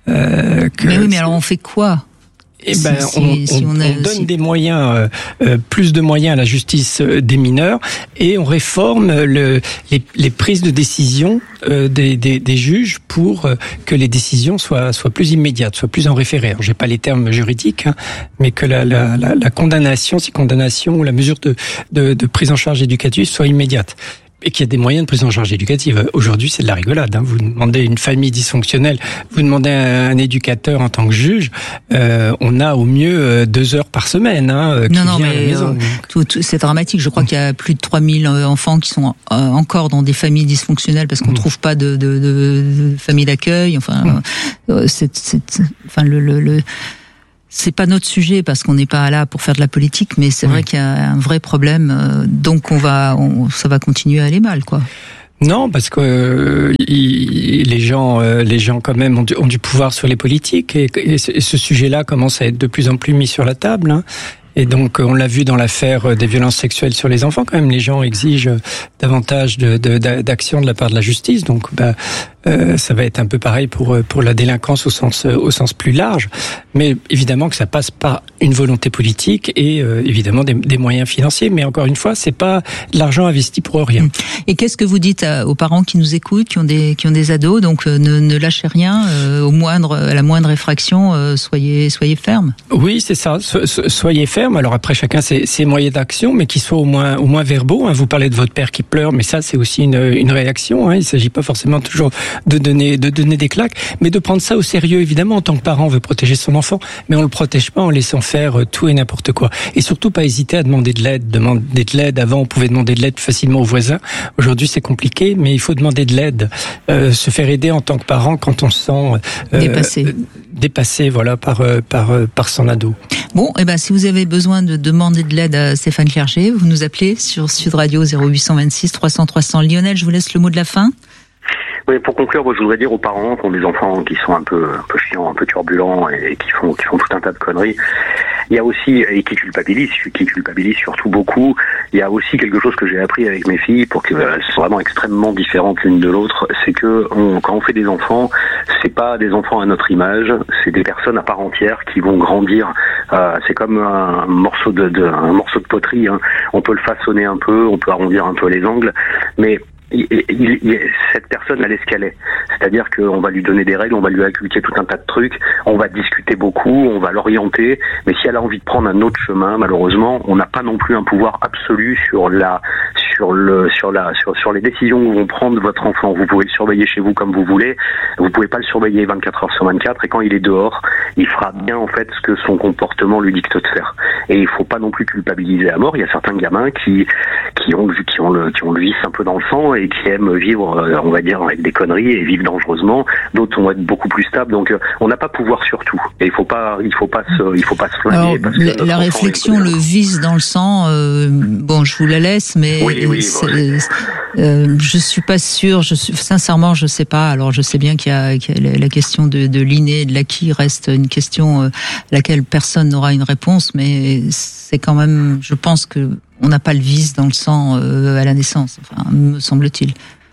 S28: Euh, que mais oui, mais alors on fait quoi?
S2: Eh ben, si, on, si on, on, a, on donne si... des moyens, euh, plus de moyens à la justice des mineurs, et on réforme le, les, les prises de décision euh, des, des, des juges pour euh, que les décisions soient, soient plus immédiates, soient plus en référé. Alors, j'ai pas les termes juridiques, hein, mais que la, la, la, la condamnation, si condamnation ou la mesure de, de, de prise en charge éducative soit immédiate. Et qu'il y a des moyens de prise en charge éducative. Aujourd'hui, c'est de la rigolade. Hein. Vous demandez une famille dysfonctionnelle, vous demandez un, un éducateur en tant que juge, euh, on a au mieux euh, deux heures par semaine hein, qui
S28: non, non,
S2: vient
S28: mais
S2: à la maison.
S28: Euh, tout, tout, c'est dramatique. Je crois mmh. qu'il y a plus de trois mille enfants qui sont euh, encore dans des familles dysfonctionnelles parce qu'on ne mmh. trouve pas de, de, de, de famille d'accueil. Enfin, mmh. euh, c'est, c'est, enfin le... le, le c'est pas notre sujet parce qu'on n'est pas là pour faire de la politique, mais c'est oui. vrai qu'il y a un vrai problème. Donc on va, on, ça va continuer à aller mal, quoi.
S2: Non, parce que euh, il, les gens, euh, les gens quand même ont du, ont du pouvoir sur les politiques et, et, ce, et ce sujet-là commence à être de plus en plus mis sur la table. Hein. Et donc, on l'a vu dans l'affaire des violences sexuelles sur les enfants. Quand même, les gens exigent davantage de, de, d'action de la part de la justice. Donc, bah, euh, ça va être un peu pareil pour pour la délinquance au sens au sens plus large. Mais évidemment que ça passe par une volonté politique et euh, évidemment des, des moyens financiers. Mais encore une fois, c'est pas de l'argent investi pour rien.
S28: Et qu'est-ce que vous dites à, aux parents qui nous écoutent, qui ont des qui ont des ados, donc euh, ne, ne lâchez rien, euh, au moindre à la moindre effraction, euh, soyez soyez fermes.
S2: Oui, c'est ça. So, so, soyez fermes. Alors après, chacun ses, ses moyens d'action, mais qui soient au moins au moins verbaux. Hein. Vous parlez de votre père qui pleure, mais ça, c'est aussi une, une réaction. Hein. Il ne s'agit pas forcément toujours de donner de donner des claques, mais de prendre ça au sérieux. Évidemment, en tant que parent, on veut protéger son enfant, mais on le protège pas en laissant faire tout et n'importe quoi. Et surtout, pas hésiter à demander de l'aide. Demander de l'aide. Avant, on pouvait demander de l'aide facilement aux voisins. Aujourd'hui, c'est compliqué, mais il faut demander de l'aide. Euh, se faire aider en tant que parent quand on se sent
S28: euh, dépassé.
S2: dépassé, voilà, par par par son ado.
S28: Bon, et eh ben si vous avez besoin de demander de l'aide à Stéphane Clerget, vous nous appelez sur Sud Radio zéro huit cent vingt-six trois cents trois cents. Lionel, je vous laisse le mot de la fin.
S1: Oui, pour conclure, moi, je voudrais dire aux parents qui ont des enfants qui sont un peu, un peu chiants, un peu turbulents et qui font, qui font tout un tas de conneries. Il y a aussi, et qui culpabilisent, qui culpabilisent surtout beaucoup. Il y a aussi quelque chose que j'ai appris avec mes filles pour qu'elles soient vraiment extrêmement différentes l'une de l'autre. C'est que on, quand on fait des enfants, c'est pas des enfants à notre image, c'est des personnes à part entière qui vont grandir. Euh, c'est comme un morceau de, de, un morceau de poterie. Hein. On peut le façonner un peu, on peut arrondir un peu les angles, mais Il, il, il, cette personne, elle est ce qu'elle est. C'est-à-dire qu'on va lui donner des règles, on va lui inculquer tout un tas de trucs, on va discuter beaucoup, on va l'orienter, mais si elle a envie de prendre un autre chemin, malheureusement, on n'a pas non plus un pouvoir absolu sur la, sur le, sur la, sur, sur les décisions que vont prendre votre enfant. Vous pouvez le surveiller chez vous comme vous voulez, vous pouvez pas le surveiller vingt-quatre heures sur vingt-quatre, et quand il est dehors, il fera bien en fait ce que son comportement lui dicte de faire. Et il faut pas non plus culpabiliser à mort. Il y a certains gamins qui, qui ont, qui ont le, qui ont le vice un peu dans le sang et qui aiment vivre, on va dire, avec des conneries et vivre dangereusement. D'autres vont être beaucoup plus stables. Donc, on n'a pas pouvoir sur tout. Et il faut pas, il faut pas se, il faut pas se flinguer.
S28: Alors, parce que la réflexion, le vice dans le sang, euh, bon, je vous la laisse, mais
S1: oui, oui,
S28: bon. euh, je suis pas sûre. Je suis, sincèrement, je sais pas. Alors, je sais bien qu'il y a, qu'il y a la question de, de l'inné, de l'acquis reste une question euh, à laquelle personne n'aura une réponse, mais c'est quand même, je pense que on n'a pas le vice dans le sang euh, à la naissance, enfin, me semble-t-il.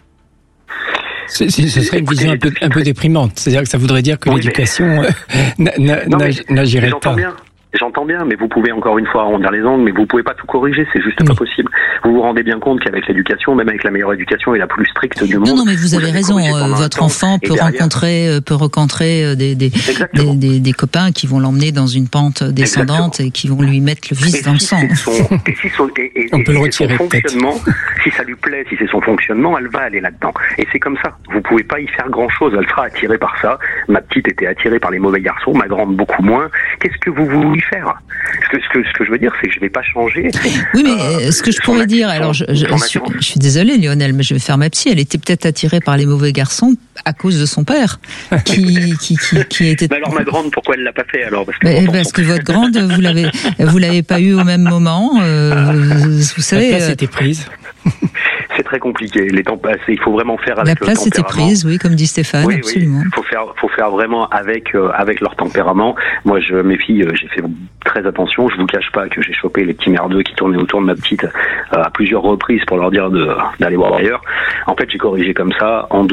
S2: C'est, c'est, ce serait une vision un peu, un peu déprimante. C'est-à-dire que ça voudrait dire que oui, l'éducation mais... n'agirait pas.
S1: Bien. J'entends bien, mais vous pouvez encore une fois arrondir les angles, mais vous pouvez pas tout corriger, c'est juste oui. pas possible. Vous vous rendez bien compte qu'avec l'éducation, même avec la meilleure éducation et la plus stricte du monde...
S28: Non, non, mais vous avez raison, euh, votre enfant peut derrière... rencontrer, peut rencontrer des, des, des, des, des copains qui vont l'emmener dans une pente descendante Exactement. Et qui vont lui mettre le vice et dans si le sang.
S1: Son, et si son, et, et,
S2: On et peut
S1: si
S2: le retirer
S1: son fonctionnement, si ça lui plaît, si c'est son fonctionnement, elle va aller là-dedans. Et c'est comme ça. Vous pouvez pas y faire grand-chose, elle sera attirée par ça. Ma petite était attirée par les mauvais garçons, ma grande beaucoup moins. Qu'est-ce que vous voulez faire ? Ce que, ce, que, ce que je veux dire, c'est que je vais pas changer.
S28: Oui, mais euh, ce que je pourrais dire, alors je, je, je, suis, je suis désolée, Lionel, mais je vais faire ma psy. Elle était peut-être attirée par les mauvais garçons à cause de son père, qui, qui, qui, qui était.
S1: Mais alors ma grande, pourquoi elle l'a pas fait alors? Parce que,
S28: mais, parce que votre grande, vous l'avez, vous l'avez pas eu au même moment. Euh, vous savez.
S2: La place était prise.
S1: C'est très compliqué. Les temps passés, il faut vraiment faire avec
S28: le tempérament. La place était prise, oui, comme dit Stéphane,
S1: oui,
S28: absolument.
S1: Il oui. faut faire, faut faire vraiment avec, euh, avec leur tempérament. Moi, je, mes filles, euh, j'ai fait très attention. Je vous cache pas que j'ai chopé les petits merdeux qui tournaient autour de ma petite euh, à plusieurs reprises pour leur dire de, d'aller voir ailleurs. En fait, j'ai corrigé comme ça, en douce,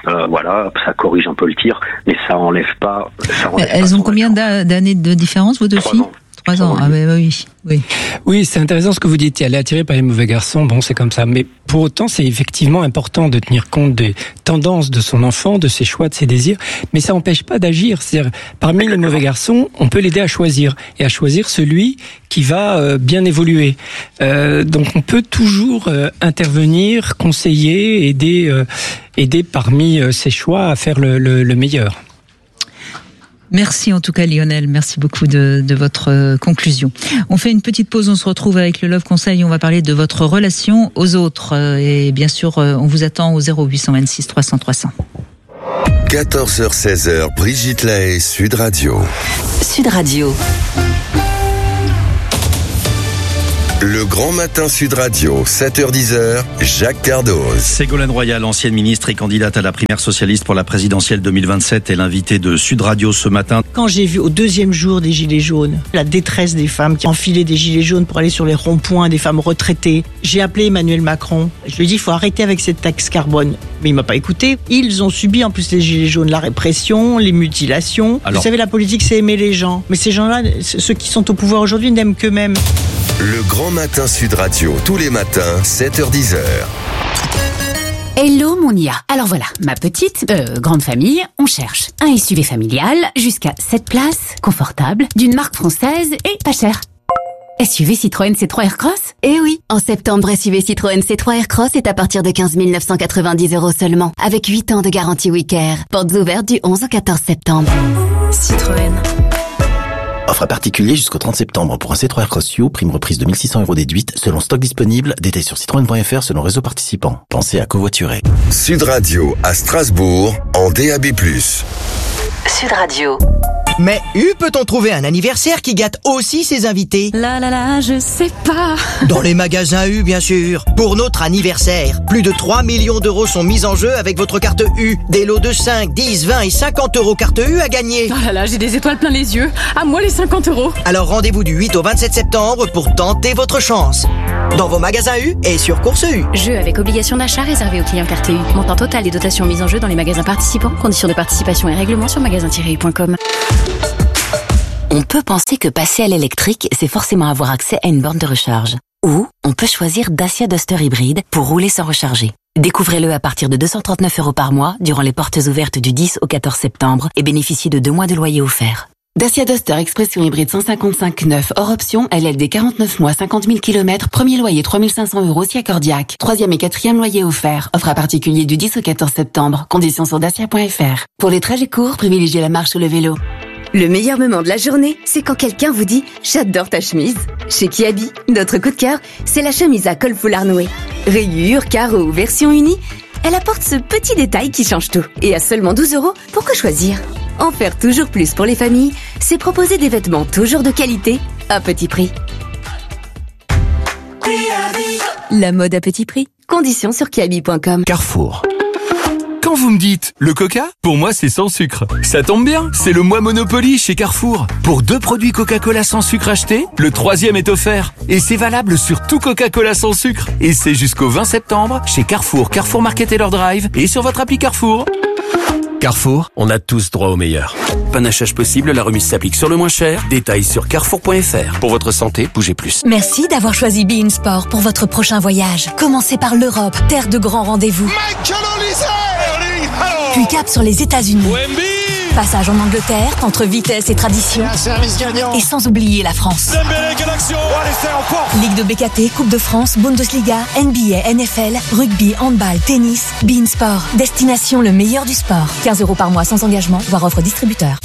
S1: euh, voilà, ça corrige un peu le tir, mais ça enlève pas. Ça enlève
S28: Elles
S1: pas
S28: ont combien d'a- d'années de différence, vos deux filles? Trois ans. Ah ben oui, oui.
S2: Oui, c'est intéressant ce que vous dites. Elle est attirée par les mauvais garçons. Bon, c'est comme ça. Mais pour autant, c'est effectivement important de tenir compte des tendances de son enfant, de ses choix, de ses désirs. Mais ça n'empêche pas d'agir. C'est-à-dire, parmi les mauvais garçons, on peut l'aider à choisir et à choisir celui qui va euh, bien évoluer. Euh, donc, on peut toujours euh, intervenir, conseiller, aider, euh, aider parmi euh, ses choix à faire le, le, le meilleur.
S28: Merci en tout cas Lionel, merci beaucoup de, de votre euh, conclusion. On fait une petite pause, on se retrouve avec le Love Conseil, on va parler de votre relation aux autres euh, et bien sûr euh, on vous attend au zéro huit cent vingt-six trois cents trois cents.
S5: quatorze heures seize heures, Brigitte Lahaie, Sud Radio.
S3: Sud Radio.
S5: Le Grand Matin Sud Radio, sept heures dix, Jacques Cardoz.
S8: Ségolène Royal, ancienne ministre et candidate à la primaire socialiste pour la présidentielle deux mille vingt-sept, est l'invitée de Sud Radio ce matin.
S10: Quand j'ai vu au deuxième jour des gilets jaunes, la détresse des femmes qui enfilaient des gilets jaunes pour aller sur les ronds-points, des femmes retraitées, j'ai appelé Emmanuel Macron. Je lui ai dit, il faut arrêter avec cette taxe carbone. Mais il m'a pas écouté. Ils ont subi en plus les gilets jaunes, la répression, les mutilations. Alors, vous savez, la politique, c'est aimer les gens. Mais ces gens-là, ceux qui sont au pouvoir aujourd'hui, n'aiment qu'eux-mêmes.
S5: Le Grand Matin Sud Radio, tous les matins, sept heures dix.
S11: Hello mon I A. Alors voilà, ma petite, euh, grande famille, on cherche un S U V familial jusqu'à sept places, confortable, d'une marque française et pas cher. S U V Citroën C trois Aircross?
S24: Eh oui, en septembre, S U V Citroën C trois Aircross est à partir de quinze mille neuf cent quatre-vingt-dix euros seulement, avec huit ans de garantie Wicker. Portes ouvertes du onze au quatorze septembre.
S11: Citroën.
S12: Offre à particulier jusqu'au trente septembre pour un C trois Aircross U, prime reprise de mille six cents euros déduite, selon stock disponible, détail sur citroën point f r selon réseau participant. Pensez à covoiturer.
S5: Sud Radio à Strasbourg en D A B plus.
S3: Sud Radio.
S17: Mais U peut-on trouver un anniversaire qui gâte aussi ses invités?
S11: Là là là, je sais pas.
S17: Dans les magasins U, bien sûr. Pour notre anniversaire, plus de trois millions d'euros sont mis en jeu avec votre carte U. Des lots de cinq, dix, vingt et cinquante euros carte U à gagner.
S11: Oh là là, j'ai des étoiles plein les yeux. À moi les cinquante euros.
S17: Alors rendez-vous du huit au vingt-sept septembre pour tenter votre chance. Dans vos magasins U et sur Course U.
S11: Jeu avec obligation d'achat réservé aux clients carte U. Montant total des dotations mises en jeu dans les magasins participants. Conditions de participation et règlements sur magasin tiret u point com.
S3: On peut penser que passer à l'électrique, c'est forcément avoir accès à une borne de recharge. Ou on peut choisir Dacia Duster hybride pour rouler sans recharger. Découvrez-le à partir de deux cent trente-neuf euros par mois durant les portes ouvertes du dix au quatorze septembre et bénéficiez de deux mois de loyer offert. Dacia Duster Expression hybride cent cinquante-cinq neuf hors option, L L D quarante-neuf mois, cinquante mille kilomètres, premier loyer trois mille cinq cents euros si accordiaque. Troisième et quatrième loyer offert. Offre à particulier du dix au quatorze septembre. Conditions sur dacia point f r. Pour les trajets courts, privilégiez la marche ou le vélo.
S24: Le meilleur moment de la journée, c'est quand quelqu'un vous dit « J'adore ta chemise ». Chez Kiabi, notre coup de cœur, c'est la chemise à col foulard noué. Rayures, carreaux ou version unie, elle apporte ce petit détail qui change tout. Et à seulement douze euros, pourquoi choisir? En faire toujours plus pour les familles, c'est proposer des vêtements toujours de qualité, à petit prix. La mode à petit prix. Conditions sur kiabi point com.
S20: Carrefour. Quand vous me dites le Coca, pour moi c'est sans sucre. Ça tombe bien, c'est le mois Monopoly chez Carrefour. Pour deux produits Coca-Cola sans sucre achetés, le troisième est offert. Et c'est valable sur tout Coca-Cola sans sucre. Et c'est jusqu'au vingt septembre chez Carrefour, Carrefour Market et leur Drive et sur votre appli Carrefour.
S21: Carrefour, on a tous droit au meilleur. Panachage possible, la remise s'applique sur le moins cher. Détails sur carrefour point f r. Pour votre santé, bougez plus.
S22: Merci d'avoir choisi Be In Sport pour votre prochain voyage. Commencez par l'Europe, terre de grands rendez-vous. Puis cap sur les États-Unis. Passage en Angleterre, entre vitesse et tradition. Et sans oublier la France. Ligue de B K T, Coupe de France, Bundesliga, N B A, N F L, rugby, handball, tennis. Be In Sport. Destination le meilleur du sport. quinze euros par mois sans engagement, voire offre distributeur.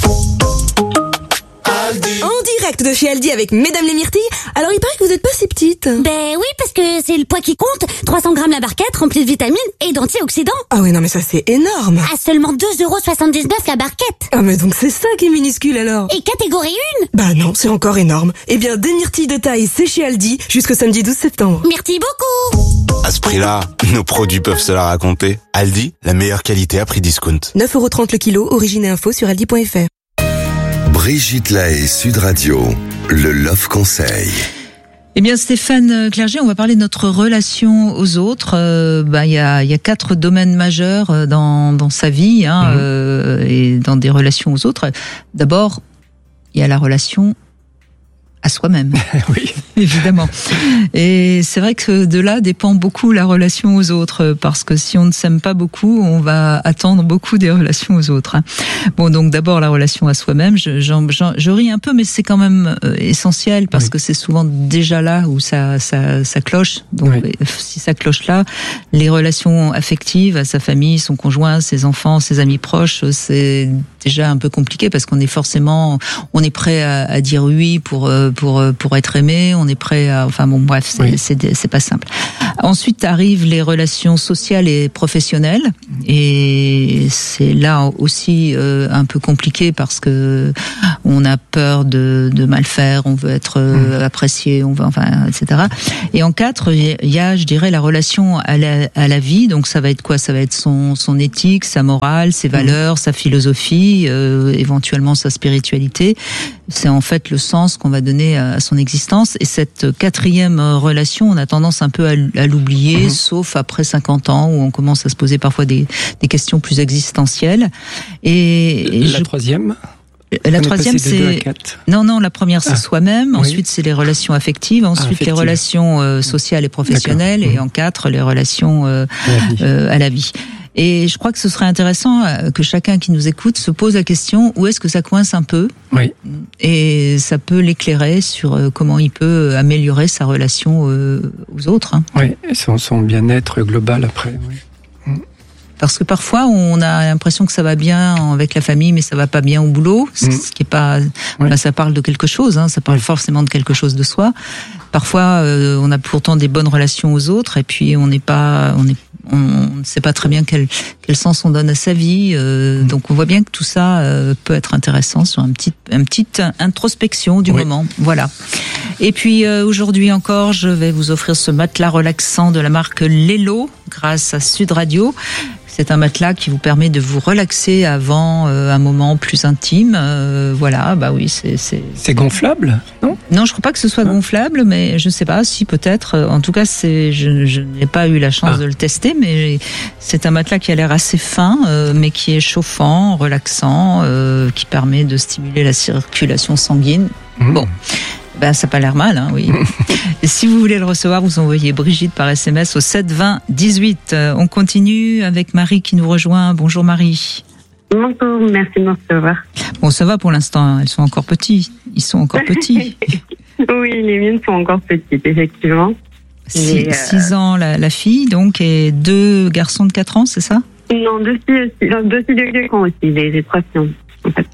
S27: En direct de chez Aldi avec Mesdames les Myrtilles. Alors il paraît que vous n'êtes pas si petite.
S26: Ben oui, parce que c'est le poids qui compte. trois cents grammes la barquette, remplie de vitamines et d'antioxydants.
S27: Ah oui, non mais ça c'est énorme.
S26: À seulement deux euros soixante-dix-neuf la barquette.
S27: Ah mais donc c'est ça qui est minuscule alors.
S26: Et catégorie un.
S27: Bah non, c'est encore énorme. Eh bien, des myrtilles de taille, c'est chez Aldi jusqu'au samedi douze septembre.
S26: Merci beaucoup.
S30: À ce prix-là, nos produits peuvent se la raconter. Aldi, la meilleure qualité à prix discount.
S27: neuf euros trente le kilo, origine et info sur aldi point f r.
S5: Brigitte Lahaie, Sud Radio, le Love Conseil.
S28: Eh bien, Stéphane Clerget, on va parler de notre relation aux autres. Euh, bah, il y a, il y a quatre domaines majeurs dans, dans sa vie, hein, mmh. euh, et dans des relations aux autres. D'abord, il y a la relation à soi-même.
S2: Oui,
S28: évidemment. Et c'est vrai que de là dépend beaucoup la relation aux autres, parce que si on ne s'aime pas beaucoup, on va attendre beaucoup des relations aux autres. Bon, donc d'abord la relation à soi-même. Je, j'en, j'en, je ris un peu, mais c'est quand même essentiel, parce oui. que c'est souvent déjà là où ça, ça, ça cloche. Donc oui. si ça cloche là, les relations affectives à sa famille, son conjoint, ses enfants, ses amis proches, c'est déjà un peu compliqué, parce qu'on est forcément, on est prêt à, à dire oui pour pour pour être aimé, on est prêt à, enfin bon bref, c'est oui. c'est, c'est pas simple. Ensuite arrivent les relations sociales et professionnelles, et c'est là aussi euh, un peu compliqué, parce que on a peur de de mal faire, on veut être euh, mmh. apprécié, on veut, enfin et cetera. Et en quatre, il y a, je dirais, la relation à la à la vie. Donc ça va être quoi? Ça va être son son éthique, sa morale, ses valeurs, mmh. sa philosophie, euh, éventuellement sa spiritualité. C'est en fait le sens qu'on va donner à son existence. Et cette quatrième relation, on a tendance un peu à l'oublier, mmh. sauf après cinquante ans, où on commence à se poser parfois des, des questions plus existentielles. Et, et
S2: la je... troisième
S28: La on troisième, c'est non, non. La première, c'est ah. soi-même. Oui. Ensuite, c'est les relations affectives. Ensuite, ah, affective. les relations euh, sociales et professionnelles. D'accord. Et mmh. en quatre, les relations euh, à, euh, à la vie. Et je crois que ce serait intéressant que chacun qui nous écoute se pose la question, où est-ce que ça coince un peu?
S2: Oui.
S28: Et ça peut l'éclairer sur comment il peut améliorer sa relation aux autres.
S2: Oui, et son, son bien-être global après. Oui.
S28: Parce que parfois, on a l'impression que ça va bien avec la famille, mais ça va pas bien au boulot. Mmh. Ce qui est pas, oui. ben, ça parle de quelque chose, hein, ça parle forcément de quelque chose de soi. Parfois, euh, on a pourtant des bonnes relations aux autres, et puis on n'est pas, on est on ne sait pas très bien quel, quel sens on donne à sa vie. Euh, donc on voit bien que tout ça euh, peut être intéressant sur un petit, un petite introspection du oui. moment. Voilà. Et puis euh, aujourd'hui encore, je vais vous offrir ce matelas relaxant de la marque Lelo grâce à Sud Radio. C'est un matelas qui vous permet de vous relaxer avant euh, un moment plus intime. Euh, voilà, bah oui, c'est c'est.
S2: C'est gonflable, non?
S28: Non, je crois pas que ce soit ah. gonflable, mais je sais pas, si peut-être. En tout cas, c'est, je, je n'ai pas eu la chance ah. de le tester, mais c'est un matelas qui a l'air assez fin, euh, mais qui est chauffant, relaxant, euh, qui permet de stimuler la circulation sanguine. Mmh. Bon. Ben, ça n'a pas l'air mal, hein, oui. Et si vous voulez le recevoir, vous envoyez Brigitte par S M S au sept vingt dix-huit. Euh, on continue avec Marie qui nous rejoint. Bonjour Marie.
S4: Bonjour, merci de me recevoir.
S28: Bon, ça va pour l'instant, elles sont encore petits. Ils sont encore petits.
S4: Oui, les miennes sont encore petites, effectivement.
S28: Six, euh... six ans la, la fille, donc, et deux garçons de quatre ans, c'est ça?
S4: Non, deux filles aussi, deux filles de quatre ans aussi, les, les trois filles, en fait.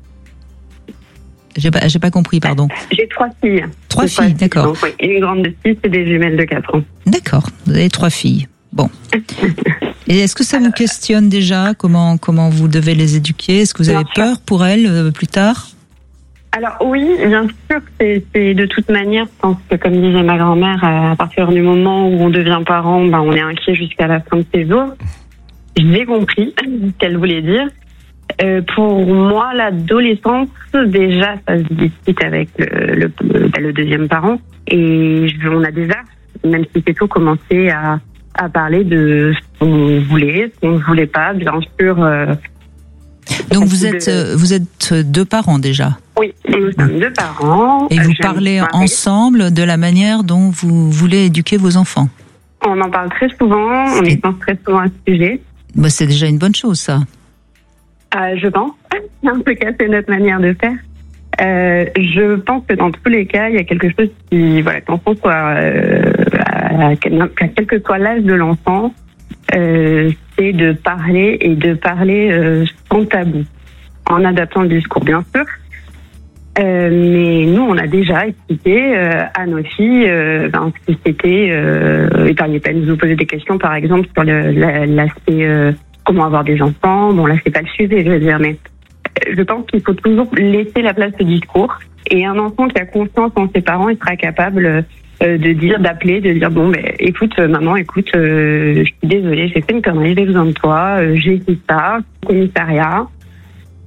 S28: J'ai pas, j'ai pas compris, pardon.
S4: J'ai trois filles.
S28: Trois filles, filles, d'accord.
S4: Donc, oui. Et une grande de six et des jumelles de quatre ans.
S28: D'accord, vous avez trois filles. Bon. Et est-ce que ça vous questionne déjà comment, comment vous devez les éduquer? Est-ce que vous avez bien peur sûr. pour elles euh, plus tard?
S4: Alors oui, bien sûr, c'est, c'est de toute manière, je pense que comme disait ma grand-mère, à partir du moment où on devient parent, ben, on est inquiet jusqu'à la fin de ses jours. J'ai compris ce qu'elle voulait dire. Euh, pour moi, l'adolescence, déjà, ça se discute avec le, le, le, le deuxième parent. Et je, on a déjà, même si c'est tôt, commencé à, à parler de ce qu'on voulait, ce qu'on ne voulait pas, bien sûr. Euh,
S28: Donc vous êtes, de... vous êtes deux parents déjà?
S4: Oui, nous sommes deux parents.
S28: Et vous parlez ensemble de la manière dont vous voulez éduquer vos enfants?
S4: On en parle très souvent, on y pense très souvent à ce sujet.
S28: Bah, c'est déjà une bonne chose, ça.
S4: Euh, je pense. En tout cas, c'est notre manière de faire. Euh, je pense que dans tous les cas, il y a quelque chose qui, voilà, que l'enfant soit, euh, à, à quel que soit l'âge de l'enfant, euh, c'est de parler et de parler euh, sans tabou, en adaptant le discours, bien sûr. Euh, mais nous, on a déjà expliqué euh, à nos filles euh, ben, ce que c'était. Euh, épargnez pas de nous poser des questions, par exemple, sur le, la, l'aspect euh, comment avoir des enfants. Bon, là, c'est pas le sujet, je veux dire, mais je pense qu'il faut toujours laisser la place au discours. Et un enfant qui a confiance en ses parents, il sera capable euh, de dire, d'appeler, de dire bon, ben, écoute, maman, écoute, euh, je suis désolée, j'ai fait une connerie, j'ai besoin de toi, euh, j'ai dit ça, commissariat.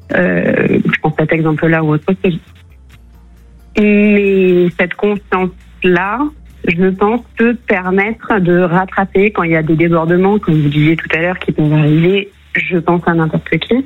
S4: Euh, je pense à cet exemple-là ou autre chose. Mais cette confiance là, je pense, peut permettre de rattraper quand il y a des débordements, comme vous disiez tout à l'heure, qui peuvent arriver, je pense à n'importe qui.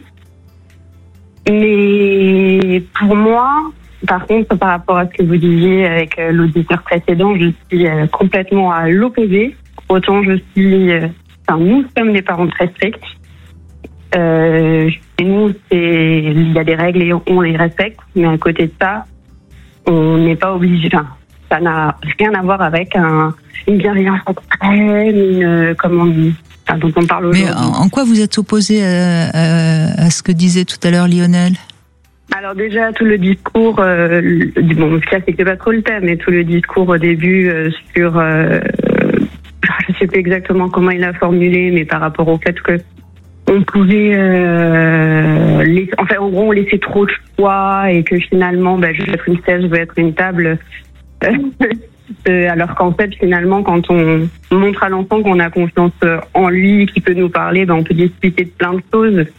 S4: Mais pour moi, par contre, par rapport à ce que vous disiez avec l'auditeur précédent, je suis complètement à l'opposé. Autant je suis... Enfin, nous sommes des parents très stricts. Euh, chez nous, c'est, il y a des règles et on les respecte, mais à côté de ça, on n'est pas obligé. Enfin, ça n'a rien à voir avec un, une bienveillance extrême, une comment enfin, dont on parle aujourd'hui.
S28: Mais en, en quoi vous êtes opposé à, à, à ce que disait tout à l'heure Lionel?
S4: Alors déjà, tout le discours, euh, bon, ça c'était pas trop le thème, mais tout le discours au début euh, sur, euh, je sais plus exactement comment il a formulé, mais par rapport au fait que on pouvait, euh, laisser, enfin en gros, on laissait trop de choix et que finalement, bah, je veux être une chaise, je veux être une table. Euh, alors qu'en fait, finalement, quand on montre à l'enfant qu'on a confiance en lui, qu'il peut nous parler, ben, on peut discuter de plein de choses.